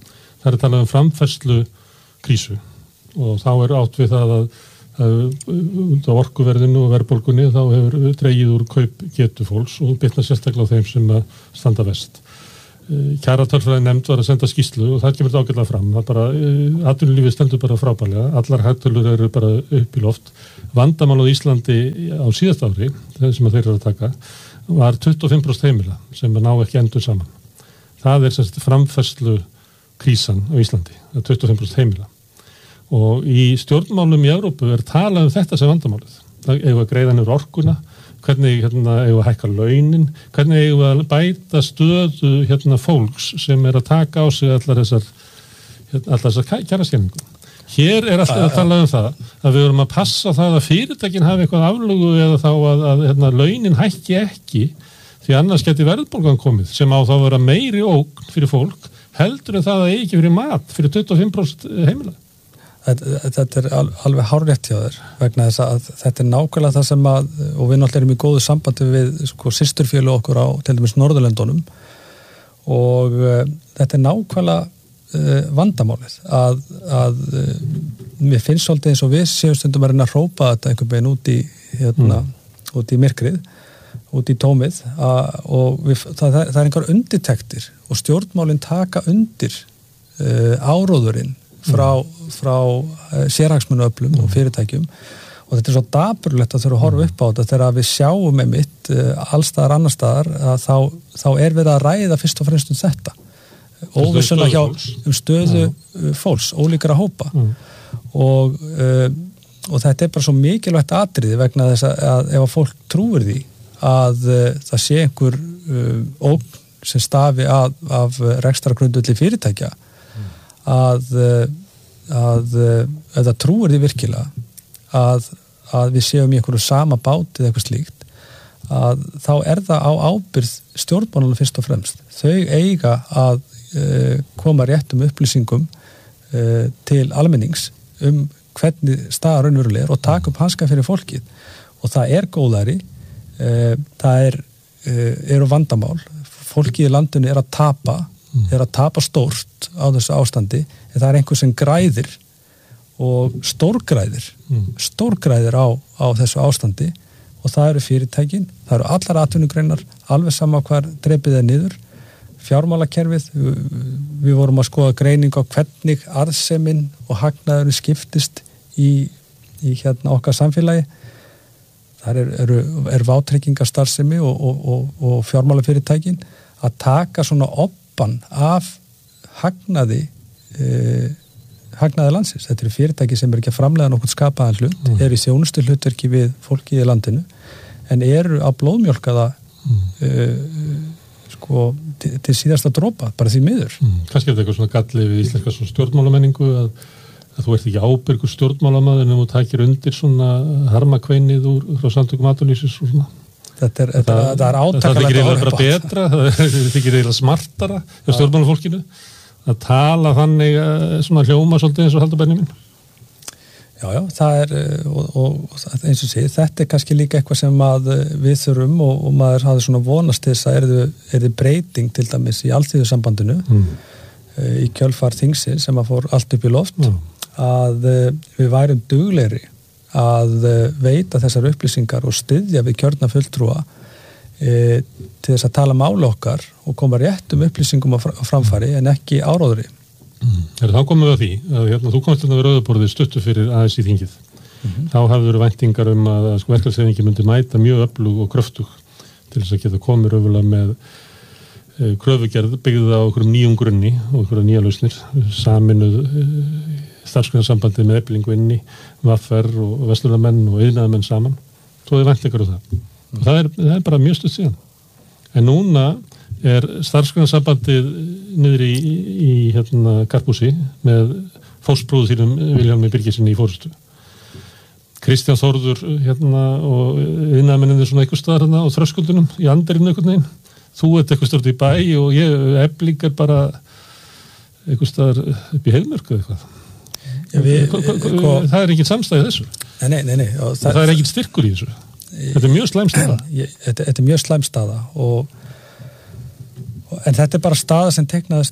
Speaker 2: Það er talað um framfærslu krísu og þá er átt við það að, að út á orkuverðinu og verðbólgunni þá hefur dregið úr kaup getu fólks og bitna sérstaklega á þeim sem að standa verst. Kjaratölfræði nefnd var að senda skýrslu og það kemur þetta ágætlega fram. Það bara, atvinnulífið stendur bara frábærlega, allar hagtölur eru bara upp í loft. Vandamál á Íslandi á síðast ári, sem að þeir eru að taka, var tuttugu og fimm prósent heimila sem ná ekki endur saman. Það er semst framfærslu krísan á Íslandi, það er tuttugu og fimm prósent heimila. Og í stjórnmálum í Evrópu er talað um þetta sem vandamálið. Það eigum að greiða niður orkuna, hvernig hérna, eigum að hækka launin, hvernig eigum að bæta stöðu hérna, fólks sem er að taka á sig allar þessar, hérna, allar þessar kjaraskenningu. Hér er alltaf að tala um það að við erum að passa það að fyrirtækin hafi eitthvað aflögu eða þá að, að hérna, launin hækki ekki því annars geti verðbólgan komið sem á þá vera meiri ógn fyrir fólk heldur en það að eigi ekki fyrir mat fyrir tuttugu og fimm prósent heimila.
Speaker 1: Þetta, þetta er alveg hárrétt hjá þér vegna þess að þetta er nákvæmlega það sem að, og við náttúrulega erum í góðu sambandi við sko systurfélög okkur á til dæmis Norðurlöndunum og uh, þetta er nákvæmlega uh, vandamálið að, að uh, mér finnst svolítið eins og við séum stundum að reyna að hrópa þetta einhvern veginn út í hérna, mm. út í myrkrið, út í tómið að, og við, það, það er einhver undirtektir og stjórnmálin taka undir uh, áróðurinn frá, frá sérhagsmunaöflum mm. og fyrirtækjum og þetta er svo dapurlegt að þurfa að horfa upp á þetta þegar við sjáum einmitt allstaðar annar staðar að þá, þá er við að ræða fyrst og fremst um þetta óvissuna hjá um stöðu mm. fólks, ólíkara hópa mm. og, uh, og þetta er bara svo mikilvægt atriði vegna þess að, að ef að fólk trúir því að uh, það sé einhver uh, ógn sem stafi að, af rekstrargrundvelli fyrirtækja að, að ef það trúir því virkilega að, að við séum í einhverju sama báti eða eitthvað slíkt að þá er það á ábyrgð stjórnmálunum fyrst og fremst. Þau eiga að uh, koma réttum upplýsingum uh, til almennings um hvernig staðar raunverulega er og taka upp hanska fyrir fólkið og það er góðæri uh, það er, uh, eru vandamál fólkið í landinu er að tapa er að tapa stórt á þessu ástandi en það er einhver sem græðir og stórgræðir mm. stórgræðir á, á þessu ástandi og það eru fyrirtækin, það eru allar atvinnugreinar, alveg sama hvar drepið er niður, fjármálakerfið við, við vorum að skoða greining á hvernig arðsemin og hagnaðurinn skiptist í, í hérna okkar samfélagi þar eru er, er vátryggingastarfsemi og, og, og, og fjármálafyrirtækin að taka svona oppan af hagnaði eh, hagnaði landsins. Þetta eru fyrirtæki sem er ekki að framleiða nokkuð skapaðan hlut, mm. eru í þjónustu hlutverki við fólki í landinu en eru að blóðmjólkaða mm. uh, sko til, til síðasta dropa, bara því miður.
Speaker 2: Mm. Kannski er þetta eitthvað svona galli við íslenska stjórnmálamenningu að, að þú ert ekki ábyrgur stjórnmálamaður en þú takir undir svona harmakveinið úr frá samtökum atvinnulífsins og svona.
Speaker 1: Þetta er, það, þetta er átakalegt
Speaker 2: það þykir eiginlega bara betra það þykir eiginlega smartara hjá stjórnmálafólkinu að tala þannig svona hljóma svolítið eins og Halldór Benjamín.
Speaker 1: Já, já, það er og, og eins og sé, þetta er kannski líka eitthvað sem að við þurfum og, og maður hafði svona vonast þess að er þið breyting til dæmis í alþýðusambandinu mm. í kjölfar þingsi sem að fór allt upp í loft mm. að við værum duglegri að veita þessar upplýsingar og styðja við kjörna fulltrúa e, til þess að tala máli okkar og koma réttum upplýsingum á framfæri en ekki áróðri.
Speaker 2: Mm. Þá komum við að því að hérna, þú komst hérna við rauðaborðið stuttu fyrir aðeins í þingið. Mm-hmm. Þá hafðu verið væntingar um að sko, verkalýðshreyfingin myndi mæta mjög öflug og kröftug til þess að geta komið raunverulega með e, kröfugerð byggðið á okkur nýjum grunni og okkur nýja lausnir, saminuð e, starfsgreinasambandið með Eflingu inni, V R og verslunarmenn og iðnaðarmenn saman. Svo er væntingar á það. Mm. Það er, það er bara mjög stutt síðan. En núna er starfsgreinasambandið niður í, í hérna Karphúsi með fóstbróður þínum Vilhjálmi Birgissyni í fórustu. Kristján Þórður hérna og iðnaðarmenninir svona einhver staðar hérna á þröskuldunum í Anderinu einhvern veginn. Þú ert einhver staðar í bæ og ég Efling er bara einhver staðar upp í Heiðmörk eða eitthvað. Ja, við, hva, það er ekki samstæði þessu
Speaker 1: nei, nei, nei, og það,
Speaker 2: það er ekki styrkur í þessu þetta er mjög slæm staða
Speaker 1: þetta, þetta er mjög slæm staða og, og, en þetta er bara staða sem teknaðist upp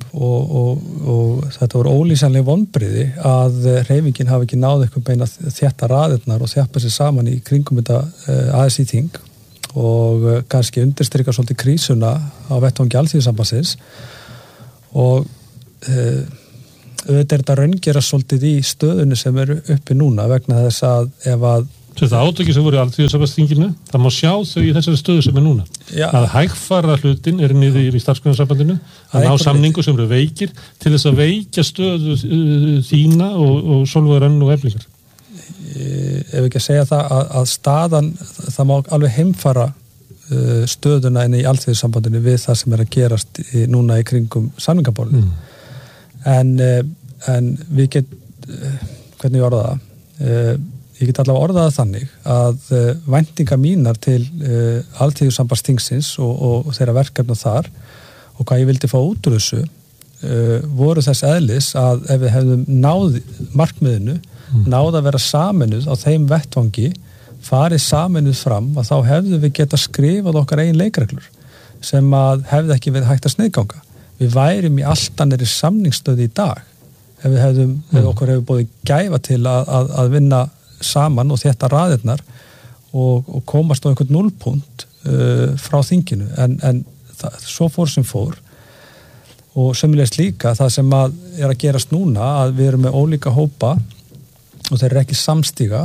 Speaker 1: og, og, og þetta voru ólýsanleg vonbrigði að hreyfingin hafi ekki náð eitthvað beina þétta raðirnar og þjappa sér saman í kringum þetta A S í-þing og kannski undirstrika svolítið krísuna á vettvangi Alþýðusambandsins og uh, auðvitað er þetta raungera svolítið í stöðunni sem eru uppi núna vegna þess að ef að
Speaker 2: Þetta átöki sem voru í Alþýðusambandsþinginu, það má sjá þau í þessari stöðu sem er núna. Já. Að hægfara hlutin er niður í starfsgreinasambandinu, að ná samningu sem eru veikir til þess að veikja stöðu uh, þína og, og Sólveig Rönn og Eflingar.
Speaker 1: Ef ekki að segja það að, að staðan, það má alveg heimfara uh, stöðuna inn í Alþýðusambandinu við það sem er að gerast í, núna í kringum samningaborðinu. Mm. En, uh, en við get, uh, hvernig ég orða það, uh, Ég get allavega orðað þannig að uh, væntinga mínar til uh, Alþýðusambandsþingsins og, og, og þeirra verkefna þar og hvað ég vildi fá út úr þessu uh, voru þess eðlis að ef við hefðum náð markmiðinu, mm. náð að vera saminuð á þeim vettvangi, farið saminuð fram að þá hefðu við geta skrifað okkar eigin leikreglur sem að hefði ekki verið hægt að sniðganga. Við værim í alltaf samningsstöði í dag ef við hefðum, mm. ef okkur hefur búið gæfa til að, að, að vinna saman og þetta raðirnar og, og komast á einhvern núllpunkt uh, frá þinginu en, en það, svo fór sem fór og sömulegist líka það sem að er að gerast núna að við erum með ólíka hópa og þeir eru ekki samstíga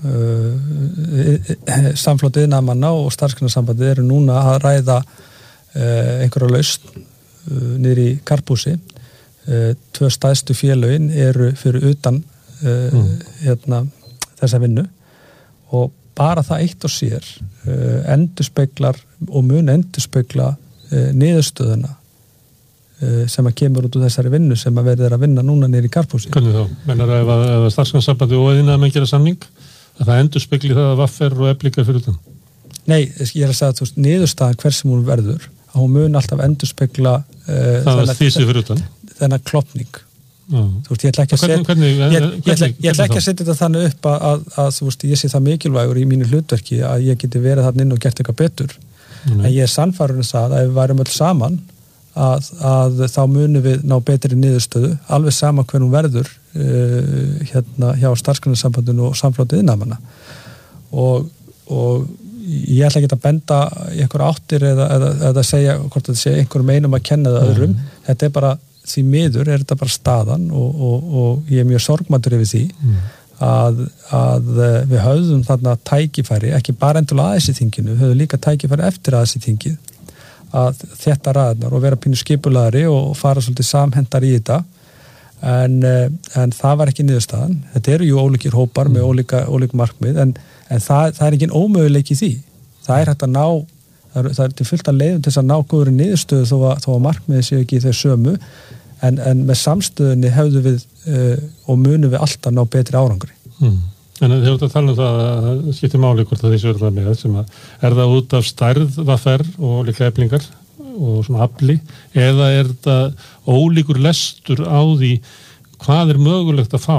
Speaker 1: uh, samflótið iðnaðarmanna og starfsgreinasambandið eru núna að ræða uh, einhverja lausn uh, niður í Karphúsi uh, tvö stærstu félögin eru fyrir utan uh, mm. hérna þessa vinnu og bara það eitt og sér uh, endurspeglar og mun endurspegla uh, niðurstöðuna uh, sem að kemur út úr þessari vinnu sem að verður að vinna núna niður í Karphúsi.
Speaker 2: Hvernig þá? Mennar að ef að, að starfsgreinasambandi og iðnaðarmenn gera samning að það endurspegli það að V R og Eflingar fyrir utan?
Speaker 1: Nei, ég er að segja að þú veist, niðurstaðan hver sem hún verður að hún mun alltaf endurspegla uh,
Speaker 2: það er því sem fyrir utan?
Speaker 1: Þennan klopning.
Speaker 2: Já.
Speaker 1: Þú veist, ég ætla ekki að setja
Speaker 2: hvernig, hvernig,
Speaker 1: ég, ég ætla, ég ætla ekki að setja þetta þannig upp að, að, að þú veist, ég sé það mikilvægur í mínu hlutverki að ég geti verið þarna inn og gert eitthvað betur Nei. En ég er sannfærður um það að ef við værum öll saman að, að þá munum við ná betri niðurstöðu alveg sama hver hún verður uh, hérna hjá starfsgreinasambandinu og samflótið iðnaðarmanna og, og ég ætla ekki að benda í einhver áttir eða, eða, eða segja hvort þetta sé einhverjum einum að kenna það öðrum mm. þetta er bara því miður er þetta bara staðan og, og, og ég er mjög sorgmættur yfir því mm. að, að við höfðum þarna tækifæri, ekki bara endur að A S í-þinginu, við höfðum líka tækifæri eftir A S í-þingið að þetta raðnar og vera pínu skipulagri og fara svolítið samhendar í þetta en, en það var ekki niðurstaðan. Þetta eru jú ólíkir hópar mm. með ólíka, ólík markmið en, en það, það er ekki ómöguleiki í því. Það er hægt að ná, það er, það er til fullt að leiðum til þess að ná góður niðurstöðu þó að, þó að markmiðið séu ekki í þau sömu en, en með samstöðunni hefðu við uh, og munum við alltaf ná betri árangri.
Speaker 2: Mm. En þegar þú ert að tala um það að það skiptir máli hvort að þessu er það með sem að er það út af stærð V R og líka Eflingar og svona afli eða er það ólíkur lestur á því hvað er mögulegt að fá?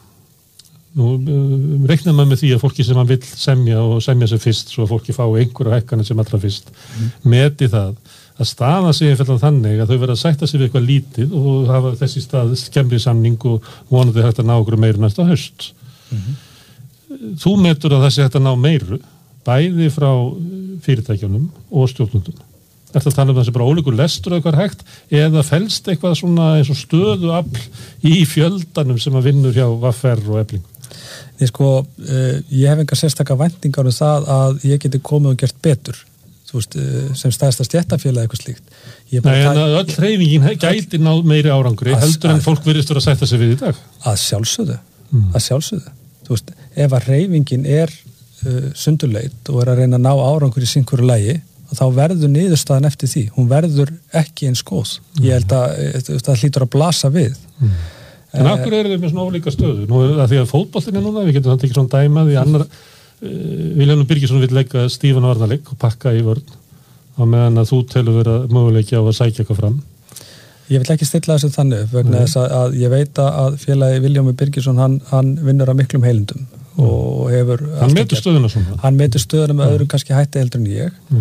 Speaker 2: Nú reiknar maður með því að fólki sem maður vill semja og semja sem fyrst svo að fólki fá einhverja hækkanir sem allra fyrst mm. meti það að staða sig einfaldan þannig að þau verða að sætta sig við eitthvað lítið og hafa þessi stað skemmri samning og vonandi hægt að ná okkur meira næsta haust. Mm-hmm. Þú metur að það sé hægt að ná meiru bæði frá fyrirtækjunum og stjórnundum. Er það að tala um þessi bara ólíkur lestur eitthvað hægt eða felst eitthvað svona eins og stöðuafl í fjöldanum sem að vinnur hjá V R og Efling?
Speaker 1: Ég sko, uh, ég hef engar sérstakar væntingar um það að ég geti komið og gert betur þú veist, uh, sem stærsta stéttarfélag eitthvað slíkt.
Speaker 2: Nei, en að öll hreyfingin gæti náð meiri árangri heldur en fólk virðist vera að sætta sig við í dag.
Speaker 1: Að sjálfsögðu, mm. að sjálfsögðu. Þú veist, ef að hreyfingin er uh, sundurleit og er að reyna að ná árangur í einhverju lagi, þá verður niðurstaðan eftir því. Hún verður ekki eins góð. Mm. Ég held að það hlýtur að blasa við.
Speaker 2: Mm. En af hverju eru þau með svona ólíka stöðu? Nú að því að fótboltinn er núna, við getum þannig ekki svona dæma því annar, uh, Vilhjálmur Birgisson vill leika stífan varnarleik og pakka í vörn á meðan að þú telur vera möguleiki á að sækja eitthvað fram.
Speaker 1: Ég vil ekki stilla þessu þannig vegna þess að, að ég veit að félagi Vilhjálmur Birgisson hann, hann vinnur að miklum heilindum mm. og hefur...
Speaker 2: Hann metur stöðuna svona?
Speaker 1: Hann metur stöðuna með mm. öðrum kannski hætti heldur en ég mm.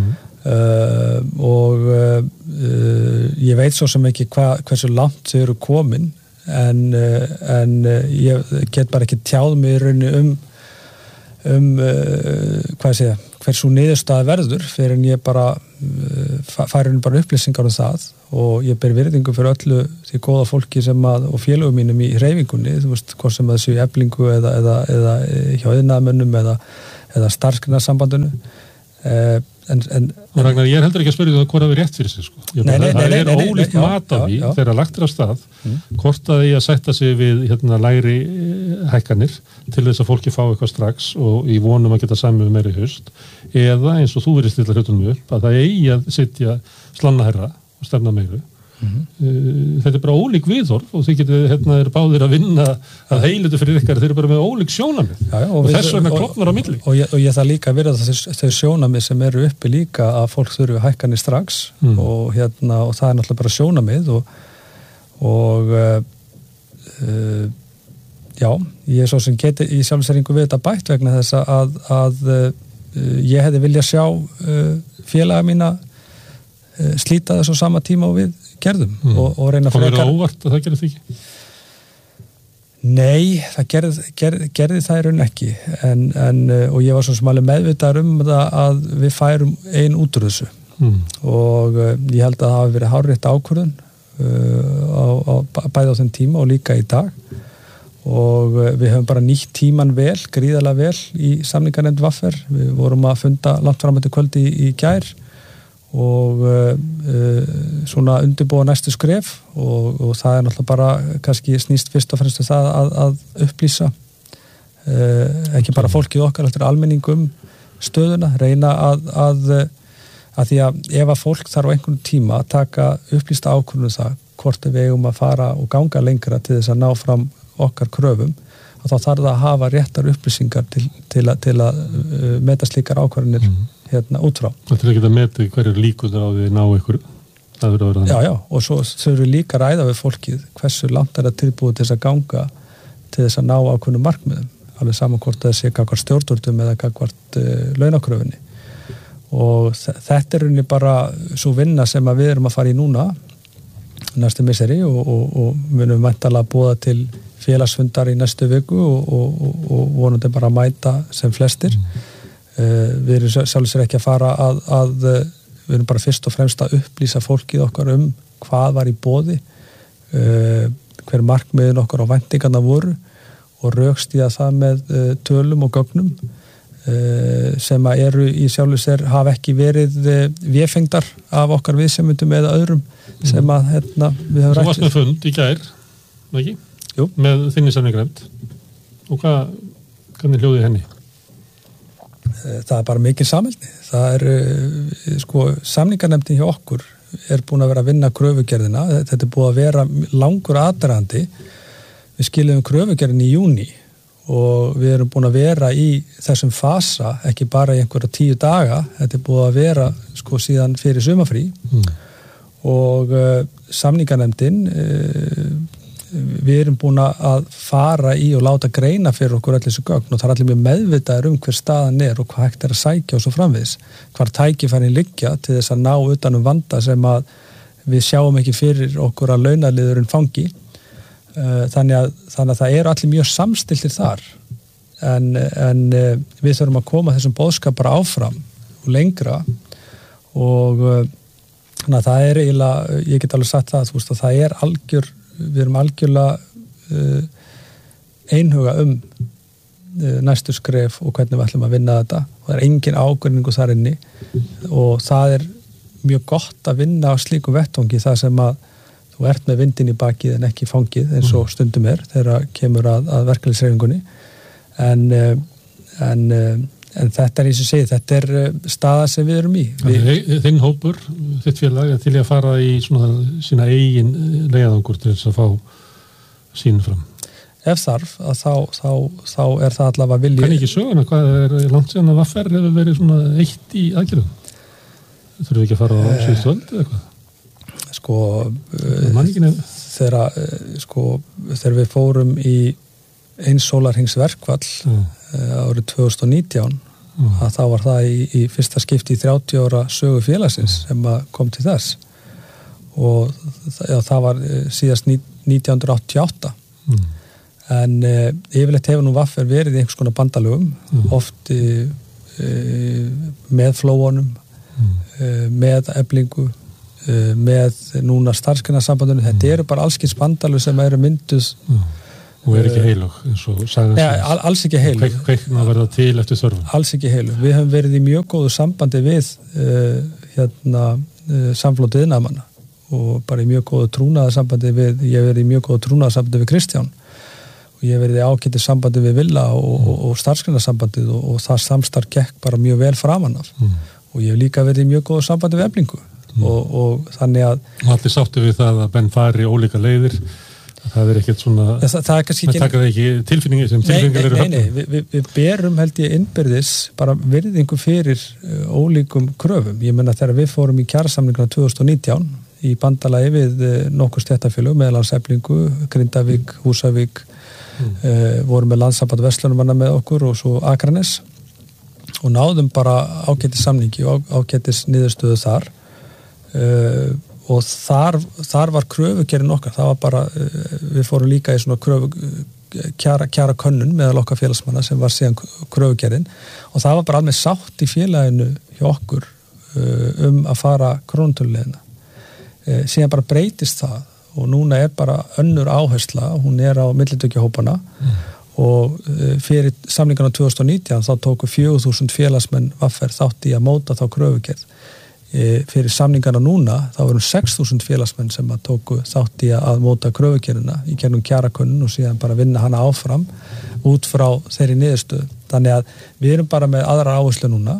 Speaker 1: uh, og uh, ég veit svo sem ekki hva, hversu langt þau eru komin en, uh, en uh, ég get bara ekki tjáð mig í rauninni um um uh, hvað sé ég hversu niðurstaða verður fyrir en ég bara uh, færi henni bara upplýsingar um það og ég ber virðingu fyrir öllu því góða fólki sem að og félögum mínum í hreyfingunni, þú veist, hvort sem það séu í Eflingu eða, eða, eða hjá iðnaðarmönnum eða, eða starfsgreinasambandinu uh, en, en
Speaker 2: og Ragnar, ég er heldur ekki að spyrja þú hvort það er rétt fyrir sig sko. Nei, nei, nei, það er nei, nei, ólíkt mat á því þegar lagt er á stað mm. hvort að ég að setja sig við hérna lægri hækkanir til þess að fólki fá eitthvað strax og í vonum að geta samið meira í haust eða eins og þú verið stilla hlutunum upp að það eigi að setja slanna herra og stefna meiru mm-hmm. þetta er bara ólík viðhorf og þið getur hérna er báðir að vinna að heilutu fyrir ykkar, þeir eru bara með ólík sjónamið já, já, og, og þess vegna klofnar á milli
Speaker 1: og ég, og ég það líka að vera þau sjónamið sem eru uppi líka að fólk þurfi hækkanir strax mm. og, hérna, og það er náttúrulega bara sjónamið og, og uh, uh, já, ég er svo sem geti í sjálfsæringu við þetta bætt vegna þess að, að uh, ég hefði viljað sjá uh, félaga mína uh, slíta þessu sama tíma og við gerðum mm. og, og reyna
Speaker 2: frekar. Komur það óvart að það gerði því ekki?
Speaker 1: Nei, það gerði, gerði, gerði það í raun ekki en, en, og ég var svo sem alveg meðvitaður um það að við færum ein út úr þessu mm. og uh, ég held að það hafi verið hárrétt ákvörðun uh, á, á, bæði á þeim tíma og líka í dag og uh, við höfum bara nýtt tíman vel, gríðarlega vel í samninganefnd V R, við vorum að funda langt fram eftir kvöldi í, í gær og uh, uh, svona undirbúa næstu skref og, og það er náttúrulega bara kannski snýst fyrst og fremst það að, að upplýsa uh, ekki bara fólkið okkar, heldur almenningum stöðuna, reyna að, að, að því að ef að fólk þarf á einhvern tíma að taka upplýsta ákvörðun það, hvort við eigum að fara og ganga lengra til þess að ná fram okkar kröfum, og þá þarf það að hafa réttar upplýsingar til, til að, til að uh, meta slíkar ákvörðunir mm. hérna út frá.
Speaker 2: Það til að geta metið hverju líkunar á því ná ykkur það verður að vera
Speaker 1: Já, já, og svo þurfum við líka að ræða við fólkið hversu langt er það tilbúið til þess að ganga til þess að ná ákveðnum markmiðum, alveg saman hvort það sé gagnvart stjórnvöldum eða gagnvart uh, launakröfunni og þetta er rauninni bara svo vinna sem að við erum að fara í núna næstu misseri og, og, og munum væntanlega boða til félagsfundar í næstu viku og, og, og, og vonandi bara að mæta sem flestir mm. uh, við erum sjálfsögur ekki að fara að, að við erum bara fyrst og fremst að upplýsa fólkið okkar um hvað var í boði uh, hver markmiðin okkar á væntingarna voru og rökstíða það með uh, tölum og gögnum uh, sem að eru í sjálfsögur hafa ekki verið uh, véfengdar af okkar viðsemyndum eða öðrum mm. sem að hérna við höfum rætt.
Speaker 2: Þú varst með fund í gær, ekki?
Speaker 1: Jú.
Speaker 2: Með þinni samninganefnd og hvað, hvernig hljóði henni?
Speaker 1: Það er bara mikil samheldni. Það er sko samninganefndin hjá okkur er búin að vera að vinna kröfugerðina, þetta er búin að vera langur aðdragandi. Við skiljum kröfugerðin í júní og við erum búin að vera í þessum fasa, ekki bara í einhverja tíu daga, þetta er búin að vera sko síðan fyrir sumarfrí mm. og uh, samninganefndin uh, við erum búin að fara í og láta greina fyrir okkur allir þessu gögn og það er allir mjög meðvitaður um hver staðan er og hvað hægt er að sækja og svo framvegis, hvar tækifærin liggja til þess að ná utan um vanda sem að við sjáum ekki fyrir okkur að launaliðurinn fangi þannig að, þannig að það eru allir mjög samstiltir þar en, en við þurfum að koma þessum boðskap bara áfram og lengra og þannig að það er eiginlega, ég get alveg sagt það, þú veist að það er algjör við erum algjörlega uh, einhuga um uh, næstu skref og hvernig við ætlum að vinna þetta og það er engin ágreiningu þar inni og það er mjög gott að vinna á slíkum vettvangi þar sem að þú ert með vindin í bakið en ekki fangið eins og stundum er þegar kemur að, að verkefnishreyfingunni en, uh, en, uh, en þetta er eins og segi, þetta er uh, staða sem við erum í. Við...
Speaker 2: Þinn hópur, þitt félag, til að fara í svona, sína eigin leiðangur til þess að fá sín fram.
Speaker 1: Ef þarf, að þá, þá, þá er það allavega vilji.
Speaker 2: Kann ekki söguna, hvað er langt síðan að V R hefur verið svona eitt í aðgerðum? Þurfum við ekki að fara á síðustu öld eða eitthvað?
Speaker 1: Sko, uh, þegar, uh, sko, þegar við fórum í eins sólarhings verkfall mm. uh, árið tvö þúsund og nítján mm. að þá var það í, í fyrsta skipti í þrjátíu ára sögu félagsins mm. sem að kom til þess og já, það var síðast nítján hundruð áttatíu og átta mm. en e, yfirleitt hefur nú V R verið í einhvers konar bandalögum mm. oft e, e, með flóunum mm. e, með Eflingu e, með núna starfsgreinasambandinu, þetta eru bara allskins bandalög sem eru mynduð
Speaker 2: mm. og er ekki heilug eins og sagði
Speaker 1: ja, all, alls ekki heilug
Speaker 2: kveik, kveikna verða til eftir þörfum
Speaker 1: alls ekki heilug, við höfum verið í mjög góðu sambandi við e, hérna e, samflótið iðnaðarmanna og bara í mjög góðu trúnaðarsambandi við, ég hef verið í mjög góðu trúnaðarsambandi við Kristján og ég hef verið í ágætið sambandi við Villa og, mm. og, og starfsgreinasambandið og, og það samstarf gekk bara mjög vel framan af mm. og ég hef líka verið í mjög góðu sambandi við Eflingu mm. og, og þannig að
Speaker 2: og allir sáttu við það að menn fari ólíka leiðir það er ekkert svona
Speaker 1: ja, það, það er kannski
Speaker 2: ekki, taka það ekki tilfinningi sem tilfinningar eru
Speaker 1: nei, nei, nei, við, við berum held ég innbyrðis bara virðingu fyrir uh, ólíkum kröfum, ég menna þegar við fórum í kjarasamninguna tvö þúsund og nítján í bandalagi við nokkur stéttarfélög meðal annars Eflingu, Grindavík, Húsavík mm. uh, vorum með landssamband Vestlunumanna með okkur og svo Akranes og náðum bara ágætis samningi og ágætis niðurstöðu þar uh, og þar, þar var kröfugerðin okkar, það var bara uh, við fórum líka í svona kröfu kjara, kjara könnun meðal okkar félagsmanna sem var síðan kröfugerðin og það var bara alveg sátt í félaginu hjá okkur uh, um að fara krónutöluleiðina síðan bara breytist það og núna er bara önnur áhersla hún er á millitökjahópana mm. og fyrir samlingarna tvö þúsund og nítján þá tóku fjögur þúsund félagsmenn V R þátt í að móta þá kröfugerð fyrir samlingarna núna þá erum sex þúsund félagsmenn sem að tóku þátt í að móta kröfugerðina í gegnum kjarakönnun og síðan bara vinna hana áfram út frá þeirri niðurstöðu þannig að við erum bara með aðra áherslu núna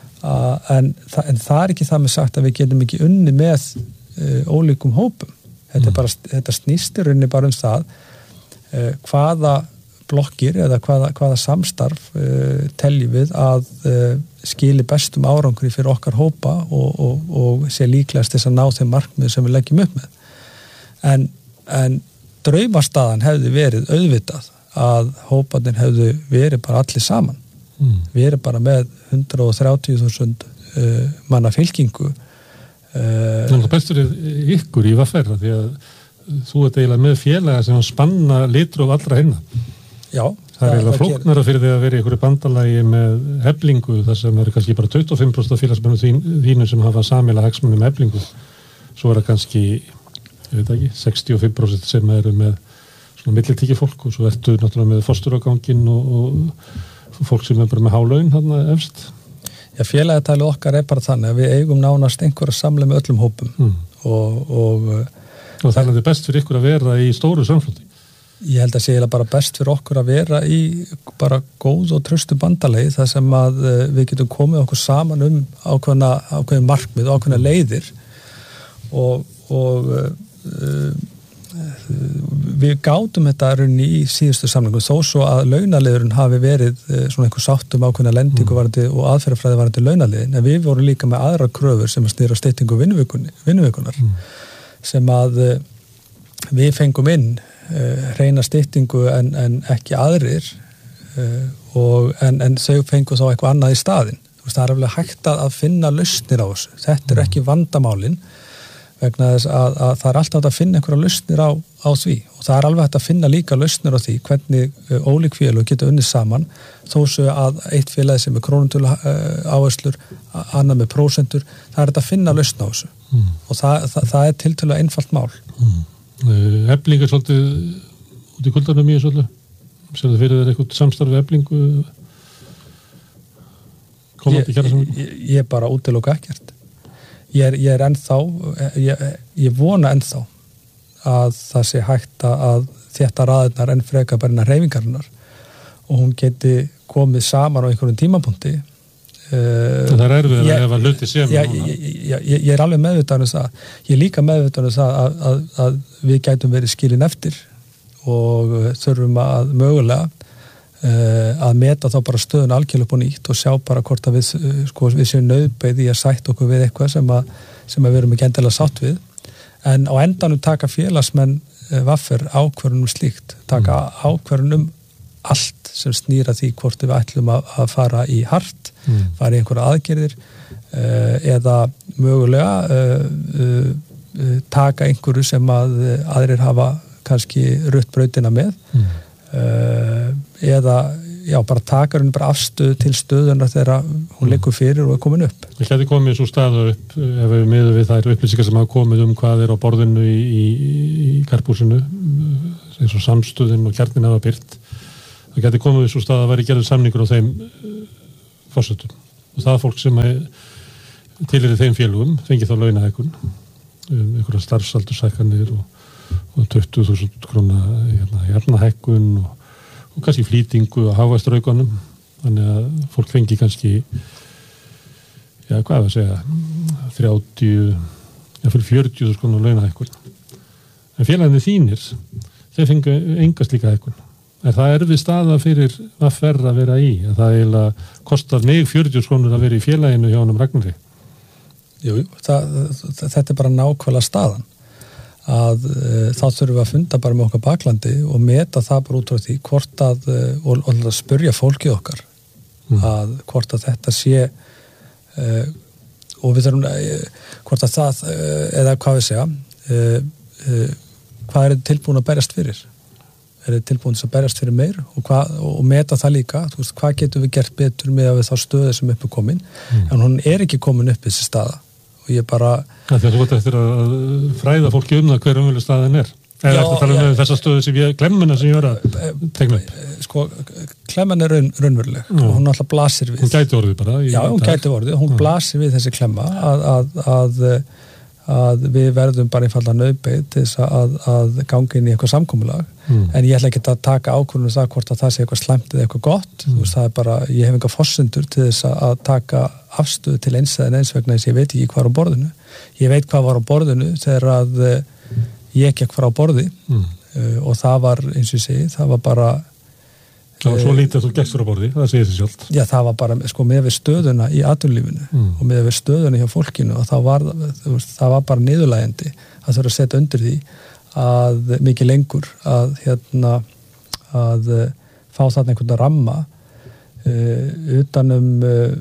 Speaker 1: en, en það er ekki það með sagt að við getum ekki unni með Uh, ólíkum hópum þetta, mm. bara, þetta snýstir unni bara um það uh, hvaða blokkir eða hvaða, hvaða samstarf uh, teljum við að uh, skili bestum árangri fyrir okkar hópa og, og, og sé líklegast þess að ná þeim markmið sem við leggjum upp með en, en draumastaðan hefði verið auðvitað að hóparnir hefðu verið bara allir saman mm. verið bara með hundrað og þrjátíu þúsund uh, manna fylkingu
Speaker 2: Þannig að bestur er ykkur í V R því að þú ert eiginlega með félaga sem spanna litur og allra hinna.
Speaker 1: Já.
Speaker 2: Það er eiginlega flóknara fyrir því að vera í einhverju bandalagi með Eflingu þar sem eru kannski bara tuttugu og fimm prósent af félagsmennum þínu sem hafa sameiginlega hagsmuni með Eflingu. Svo er það kannski, ég veit ekki, sextíu og fimm prósent sem eru með svona millitíki fólk og svo ertu náttúrulega með fósturafganginn og, og fólk sem er bara með hálaun þarna efst.
Speaker 1: Já, félagatalið okkar er bara þannig að við eigum nánast einhverja samlega með öllum hópum mm. og, og,
Speaker 2: og það er best fyrir ykkur að vera í stóru samflóti.
Speaker 1: Ég held að sé bara best fyrir okkur að vera í bara góð og traustu bandalagi þar sem að við getum komið okkur saman um ákveðna, ákveðin markmið og ákveðna leiðir og, og uh, við gátum þetta runni í síðustu samlingum þó svo að launaliðurinn hafi verið svona einhver sátt um ákveðna lendingu varandi og aðferðafræði varandi launaliðin en við vorum líka með aðra kröfur sem að stýra styttingu vinnuvíkunar mm. sem að við fengum inn uh, reyna styttingu en, en ekki aðrir uh, og, en, en þau fengu þá eitthvað annað í staðinn. Það er alveg hægt að finna lausnir á þessu. Þetta er ekki vandamálin vegna þess að, að það er alltaf hægt að finna einhverja lausnir á, á því og það er alveg hægt að finna líka lausnir á því hvernig uh, ólík félög geta unnið saman þó svo að eitt félagi sem er krónutölu uh, áherslur, annað með prósentur, það er hægt að finna lausn á þessu mm. og það, það, það er tiltölulega einfalt mál.
Speaker 2: Mm. Uh, Efling er svolítið út í kuldanum mjög svolítið, sér það fyrir þeir eitthvað samstarfi Eflingu komandi kjara saman?
Speaker 1: Ég, ég, ég bara útiloka ekkert. Ég er, ég er ennþá, ég, ég vona ennþá að það sé hægt að þetta raðirnar enn freka bara innan hreyfingarinnar og hún geti komið saman á einhverjum tímapunkti.
Speaker 2: Uh, það er erfið að ef að hluti séum.
Speaker 1: Ég, ég, ég, ég er alveg meðvitaður um það. Ég er líka meðvitaður um það að, að, að við gætum verið skilin eftir og þurfum að mögulega að meta þá bara stöðun algjörlega upp og nýtt og sjá bara hvort að við, sko, við séum nauðbeið í að sætta okkur við eitthvað sem að, sem að við erum ekki endilega sátt við en á endanum taka félagsmenn V R ákvörðun um slíkt taka mm. ákvörðun um allt sem snýra því hvort við ætlum að, að fara í hart, mm. fara í einhverja aðgerðir uh, eða mögulega uh, uh, taka einhverju sem að aðrir hafa kannski rutt brautina með mm. uh, eða já, bara taka hún bara afstöðu til stöðuna þegar hún liggur fyrir og er komin upp.
Speaker 2: Við gæti komið svo staða upp ef við miðum við þær upplýsingar sem hafa komið um hvað er á borðinu í, í, í karphúsinu, eins og samstöðin og kjarnin hafa byrt. Það gæti komið svo staða að væri gerður samningur á þeim forsendum. Og það fólk sem tilheyrir þeim félögum fengi þá launahækkun, um einhverja starfsaldurshækkanir og, og tuttugu þúsund króna hérna, jafnahækkun og og kannski flýtingu og hávastraukunum, þannig að fólk fengi kannski já, hvað að segja þrjátíu, já, fyrir fjörutíu þúsund króna launahækkun. En félagarnir þínir, þeir fengu enga slíka hækkun. Er það erfið staða fyrir V R að vera í? Að það eiginlega kostar mig fjörutíu þúsund krónur að vera í félaginu hjá honum Ragnari?
Speaker 1: Jú, það, þetta er bara nákvæmlega staðan. Að e, þá þurfum við að funda bara með okkar baklandi og meta það bara út frá því hvort að, og, og að spyrja fólkið okkar mm. að hvort að þetta sé e, og við þurfum e, hvort að það, e, eða hvað við segja e, e, hvað er þið tilbúin að berjast fyrir? Er þið tilbúin að berjast fyrir meir og, hvað, og meta það líka, þú veist, hvað getum við gert betur með að við þá stöðu sem upp er komin mm. en hún er ekki komin upp þessi staða og ég bara
Speaker 2: ja, því að þú veit eftir að fræða fólki um það hver umhverju staðin er eða eftir að tala um þessa stöðu sem ég klemmuna sem ég var að tegna upp
Speaker 1: sko, klemman er raun, raunveruleg og hún alltaf blasir við
Speaker 2: hún gæti orðið bara
Speaker 1: já, hún gæti orðið, hún blasir við þessi klemma að, að, að, að við verðum bara einfalda nauðbeið til þess að, að ganga inn í eitthvað samkomulag mm. en ég ætla ekki að taka ákvörðun um það hvort að það sé eitthvað slæmt eða eitthvað gott mm. þú veist, það er bara, ég hef enga forsendur til þess að taka afstöðu til eins eða eins vegna þess að ég veit ekki hvað var á borðinu. Ég veit hvað var á borðinu þegar að ég gekk frá borði mm. uh, og það var, eins og ég segi, það var bara
Speaker 2: Það var svo lítið að þú gekkst frá borði, það segir sig sjálft.
Speaker 1: Já, það var bara, sko, með við stöðuna í atvinnulífinu mm. og með við stöðuna hjá fólkinu og það var, það var bara niðurlægjandi að þurfa að setja undir því að mikið lengur að, hérna, að fá þarna einhvern ramma uh, utanum uh,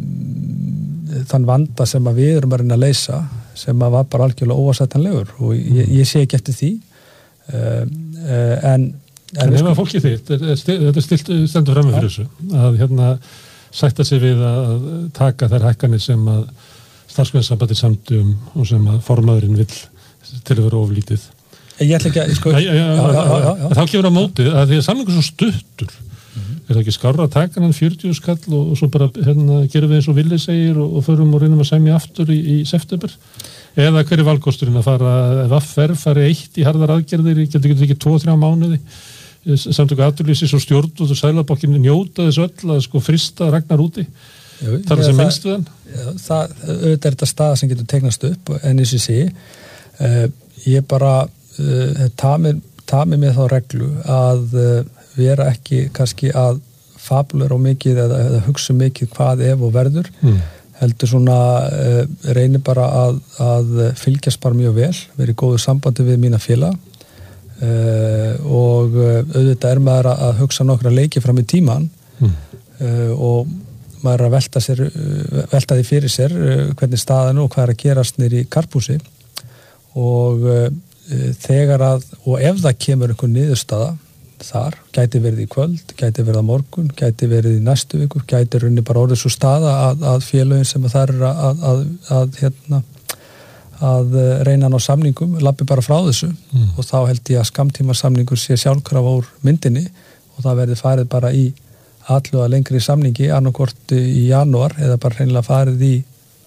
Speaker 1: þann vanda sem að við erum að reyna að leysa sem að var bara algjörlega óásættanlegur og ég, ég sé ekki eftir því uh, uh, en
Speaker 2: En ef að fólki þitt, þetta er stilt stendur fram með fyrir þessu að hérna sætta sig við að taka þær hækkanir sem að starfsgreinssambandið samdi um og sem að formaðurinn vill til að vera oflítið
Speaker 1: Ég ætla ekki að sko,
Speaker 2: já, já, já, já, já, já, já. Þá kemur á móti að því að samlingur svo stuttur mm-hmm. er það ekki skárra að taka hann fjörutíu skall og, og svo bara hérna, gerum við eins og Villi segir og, og förum og reynum að semja aftur í, í september eða hver er valkosturinn að fara ef V R fari eitt í harðar aðgerðir getur ekki ekki tvo, þrjá mánuði samtöku atvinnulífsins og stjórn og Seðlabankinn njóta þess öll að sko frista Ragnar úti
Speaker 1: Jú,
Speaker 2: það er sem minnst við hann
Speaker 1: já, það, auðvitað er þetta staða sem getur tegnast upp en eins og sé uh, ég bara uh, tamir, tamir með þá reglu að uh, vera ekki kannski að fabulera á mikið eða, eða hugsa mikið hvað ef og verður mm. heldur svona uh, reynir bara að, að fylgjast bara mjög vel verið í góðu sambandi við mína félaga Uh, og uh, auðvitað er maður að hugsa nokkra leiki fram í tíman mm. uh, og maður er að velta, sér, uh, velta því fyrir sér uh, hvernig staðan og hvað er að gerast nýr í karphúsi og uh, þegar að og ef það kemur einhver niðurstaða þar, gæti verið í kvöld gæti verið á morgun, gæti verið í næstu viku gæti runni bara orðið svo staða að, að félögin sem það er að, að, að, að hérna að reyna ná samningum, lappi bara frá þessu mm. og þá held ég að skammtíma samningur sé sjálfkrafa úr myndinni og það verði farið bara í alluga lengri samningi annarkvort í janúar eða bara reynilega farið í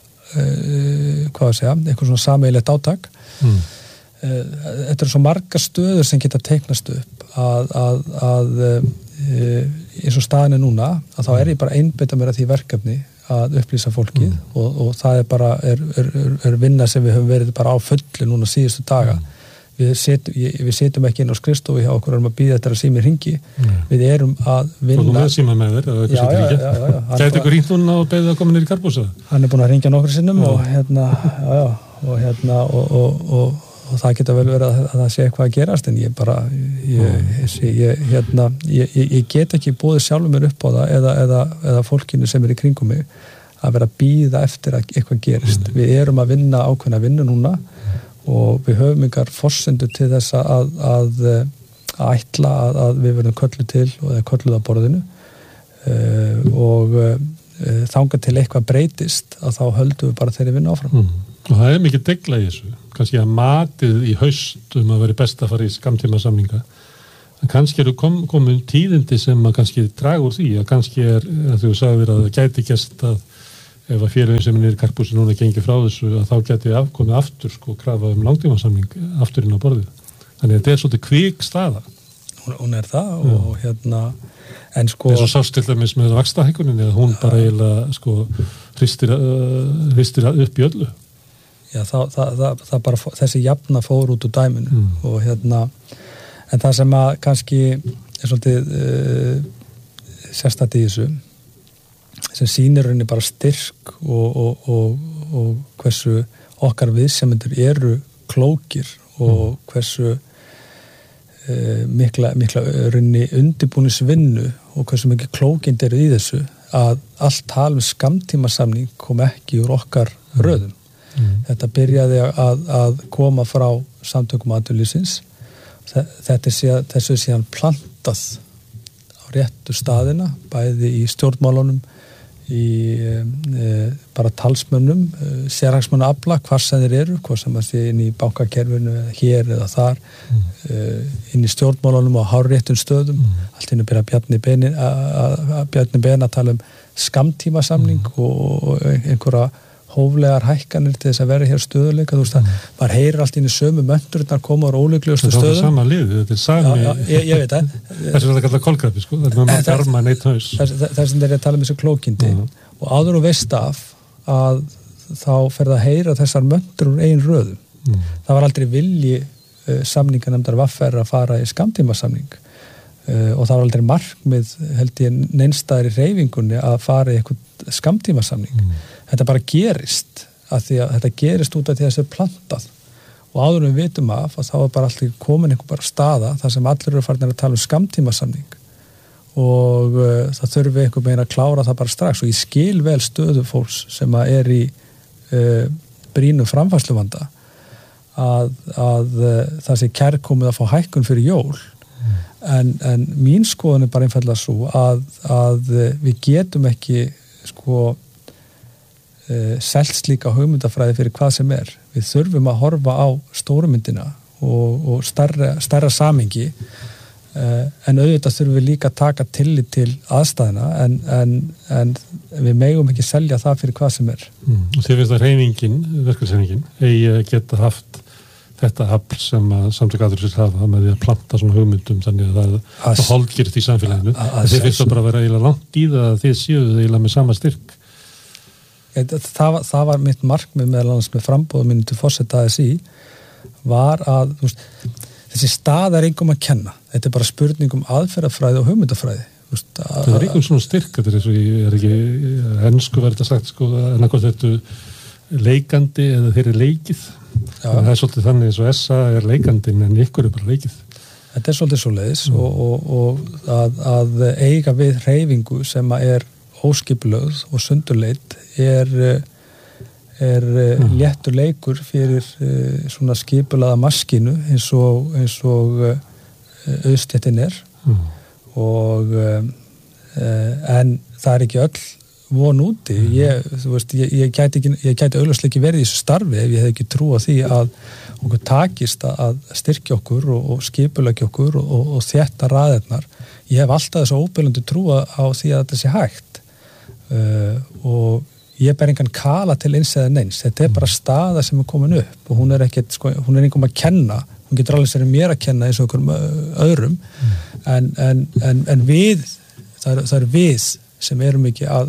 Speaker 1: uh, hvað að segja, eitthvað svona sameiginlegt átak mm. uh, þetta eru svo margar stöður sem geta teiknast upp að, að, að uh, eins og staðin er núna að þá er ég bara einbeita mér að því verkefni að upplýsa fólkið mm. og, og það er bara er, er, er vinna sem við höfum verið bara á fullu núna síðustu daga mm. við, set, við setjum ekki inn á skrifstofu hjá okkur erum að býða þetta að sími hringi mm. við erum að vinna
Speaker 2: og þú með síma með þér
Speaker 1: já, já, já, já, já.
Speaker 2: Gæti ykkur hringt núna og beðið að koma nýr í karphúsið?
Speaker 1: Hann er búin að hringja nokkru sinnum og hérna, já, já, og hérna og, og, og, og það geta vel verið að, að það sé eitthvað að gerast en ég bara ég, ég, ég, hérna, ég, ég get ekki búið sjálfur mér upp á það eða, eða, eða fólkinu sem er í kringum mig að vera að bíða eftir að eitthvað gerist mm. við erum að vinna ákveðna vinnu núna og við höfum ykkur forsendur til þess að, að, að ætla að, að við verðum kölluð til og það er kölluð á borðinu uh, og uh, þangað til eitthvað breytist að þá höldum við bara þeirri vinna áfram
Speaker 2: mm. og það er mikið degla í þessu kannski að matið í haust um að vera best að fara í skammtíma samninga en kannski eru kom, komin tíðindi sem að kannski draga úr því að kannski er, að þú sagðir að það gæti gæst að ef að félagin sem er í Karphúsi núna gengið frá þessu að þá gæti afkomið aftur sko krafa um langtíma samning aftur inn á borðið þannig að þetta er svolítið kvik staða
Speaker 1: hún, hún er það og Já. hérna en sko
Speaker 2: eins og sást til dæmis með vaxtahækkunin eða hún bara eiginlega sko hristir, uh, hristir upp í öllu
Speaker 1: Já, það, það, það, það bara þessi jafna fór út úr dæminu mm. og hérna en það sem að kannski er svolítið uh, sérstætt í þessu sem sýnir henni bara styrk og, og, og, og hversu okkar viðsemjendur eru klókir og mm. hversu uh, mikla, mikla henni undirbúningsvinnu og hversu mikið klókind eru í þessu að allt tal um skammtímasamning kom ekki úr okkar mm. röðum Mm. Þetta byrjaði að, að koma frá samtökum atvinnulífsins. Þetta er síðan, þessu er síðan plantað á réttu staðina, bæði í stjórnmálunum, í e, bara talsmönnum, e, sérhagsmunna afla, hvar sem þeir eru, hvað sem að sé inn í bankakerfinu, hér eða þar, mm. e, inn í stjórnmálunum og hárréttum stöðum. Mm. Allt inn að byrja Bjarni Ben að Bjarni Ben að tala um skammtímasamning mm. og, og einhverja hóflegar hækkanir til þess að vera hér stöðuleika, þú veist að mm. maður heyrir allt inn í sömu möndurnar koma á óleiklegustu stöðum.
Speaker 2: Þetta er sama lið, þetta er sami...
Speaker 1: Já, já, ég, ég veit það.
Speaker 2: Þess að þetta kallar kolkrabbi, sko, þetta er maður arma neitt haus.
Speaker 1: Þess að þeir eru að tala um þessu klókindi mm. og áður og veist af að þá fer það að heyra þessar möndur úr eigin röðum. Mm. Það var aldrei vilji uh, samninganefndar V R að fara í skammtímasamning uh, og það var aldrei markmið held ég neinstæðir í hreyfingunni að fara í eitthvað skammtímasamning. Mm. Þetta bara gerist að því að þetta gerist út af því að þessi er plantað og áður við vitum af að þá er bara alltaf komin einhver bara staða þar sem allir eru farin að tala um skammtímasamning og uh, það þurfi einhver meginn að klára það bara strax og ég skil vel stöðu fólks sem að er í uh, brýnu framfærsluvanda að, að uh, það sé kærkomið að fá hækkun fyrir jól mm. en, en mín skoðun er bara einfallega svo að, að uh, við getum ekki sko Uh, selst líka hugmyndafræði fyrir hvað sem er. Við þurfum að horfa á stórumyndina og, og starra, starra samingi uh, en auðvitað þurfum við líka að taka tillit til aðstæðina en, en, en við megum ekki selja það fyrir hvað sem er.
Speaker 2: Mm. Og þið finnst að hreyfingin, verkefnishreyfingin, eigi geta haft þetta afl sem að samtök atvinnulífsins hafa með því að planta svona hugmyndum þannig að það, það holdgert í samfélaginu. Þið finnst að bara vera eiginlega langt í það að þið séu eiginlega með sama styrk.
Speaker 1: Það var, það var mitt markmið meðal annars með frambóðum minni til forseta A S í var að veist, þessi stað er engum að kenna þetta er bara spurning um aðferðafræði og hugmyndafræði veist, að,
Speaker 2: það er einhvern svona styrk þetta er, svo, er ekki ennsku verið að sagt sko, en að þetta leikandi eða þeir eru leikið það er svolítið þannig eins og S A er leikandin en ykkur er bara leikið
Speaker 1: þetta er svolítið svo leiðis mm. og, og, og að, að eiga við hreyfingu sem að er óskipulögð og sundurleitt er, er mm. léttur leikur fyrir uh, svona skipulaða maskínu eins og, eins og uh, auðstéttin er mm. og uh, en það er ekki öll von úti mm. ég, þú veist, ég, ég gæti ekki, ég gæti augljóslega ekki verið í þessu starfi ef ég hef ekki trú á því að okkur takist að styrkja okkur og, og skipulegja okkur og, og, og þétta raðirnar. Ég hef alltaf þessu óbyrjandi trú á því að þetta sé hægt Uh, og ég ber engan kala til eins eða neins, þetta er bara staða sem er komin upp og hún er ekkert, sko, hún er einhverjum að kenna, hún getur alveg sér mér að kenna eins og einhverjum öðrum mm. en, en, en, en við það er, það er við sem erum ekki að, að,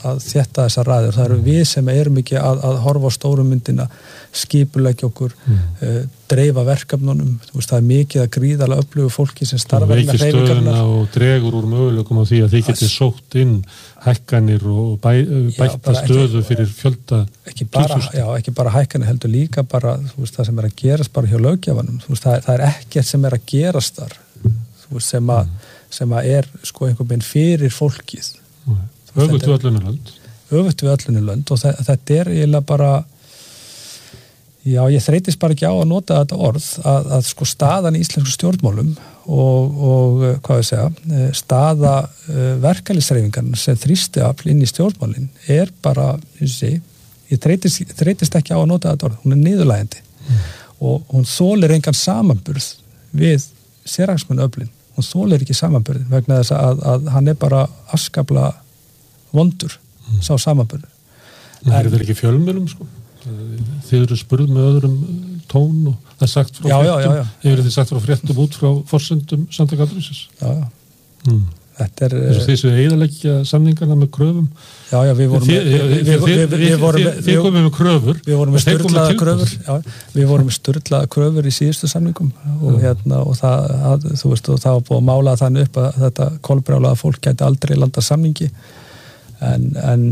Speaker 1: að þétta þessar raðir. Það eru við sem erum ekki að, að horfa á stóru myndina, skipuleggja okkur, mm. uh, dreifa verkefnunum. Þú veist, það er mikið að gríðarlega öflugu fólki sem starfar með hreyfingarnar.
Speaker 2: Og dregur úr möguleikum á því að þið getið sótt inn hækkanir og bæ, bæta já, stöðu ekki, fyrir fjölda
Speaker 1: ekki bara, já, ekki bara hækkanir heldur líka bara, þú veist, það sem er að gerast bara hjá löggjafanum. Þú veist, það, það er ekkert sem er að gerast þar. Þú veist, sem að, mm. sem að er sko einhvern veginn fyrir fólkið.
Speaker 2: Öfugt við öllunni lönd.
Speaker 1: Öfugt við öllunni lönd og það, þetta er eiginlega bara, já, ég þreytist bara ekki á að nota þetta orð, að, að sko staðan í íslensku stjórnmálum og, og hvað ég segja, staða verkalýðshreyfingarnar sem þrýstiafl inn í stjórnmálin er bara, ég sé, ég þreytist, þreytist ekki á að nota þetta orð, hún er niðurlægjandi mm. og hún þolir engan samanburð við sérhagsmunaöflin, hún þolir ekki samanburð vegna þess að, að hann er bara afskaplega vondur, mm. sá samanburður.
Speaker 2: Það er þetta ekki fjölmiðlum, sko? Þið eru spurð með öðrum tón og það er sagt frá
Speaker 1: já,
Speaker 2: fréttum,
Speaker 1: já, já, já.
Speaker 2: hefur þið sagt frá fréttum út frá forsendum Samtaka atvinnulífsins. Já, já. Mm. Þetta er... Þess að þið séu eyðileggja samningarna með kröfum.
Speaker 1: Já, já, við vorum með...
Speaker 2: Þið komum með kröfur.
Speaker 1: Við vorum með sturlaða kröfur, já, við vorum með sturlaða kröfur í síðustu samningum og hérna, og það, að, þú veist, og það var búið að mála þannig upp að þetta kolbrjálaða fólk gæti aldrei landa samningi en, en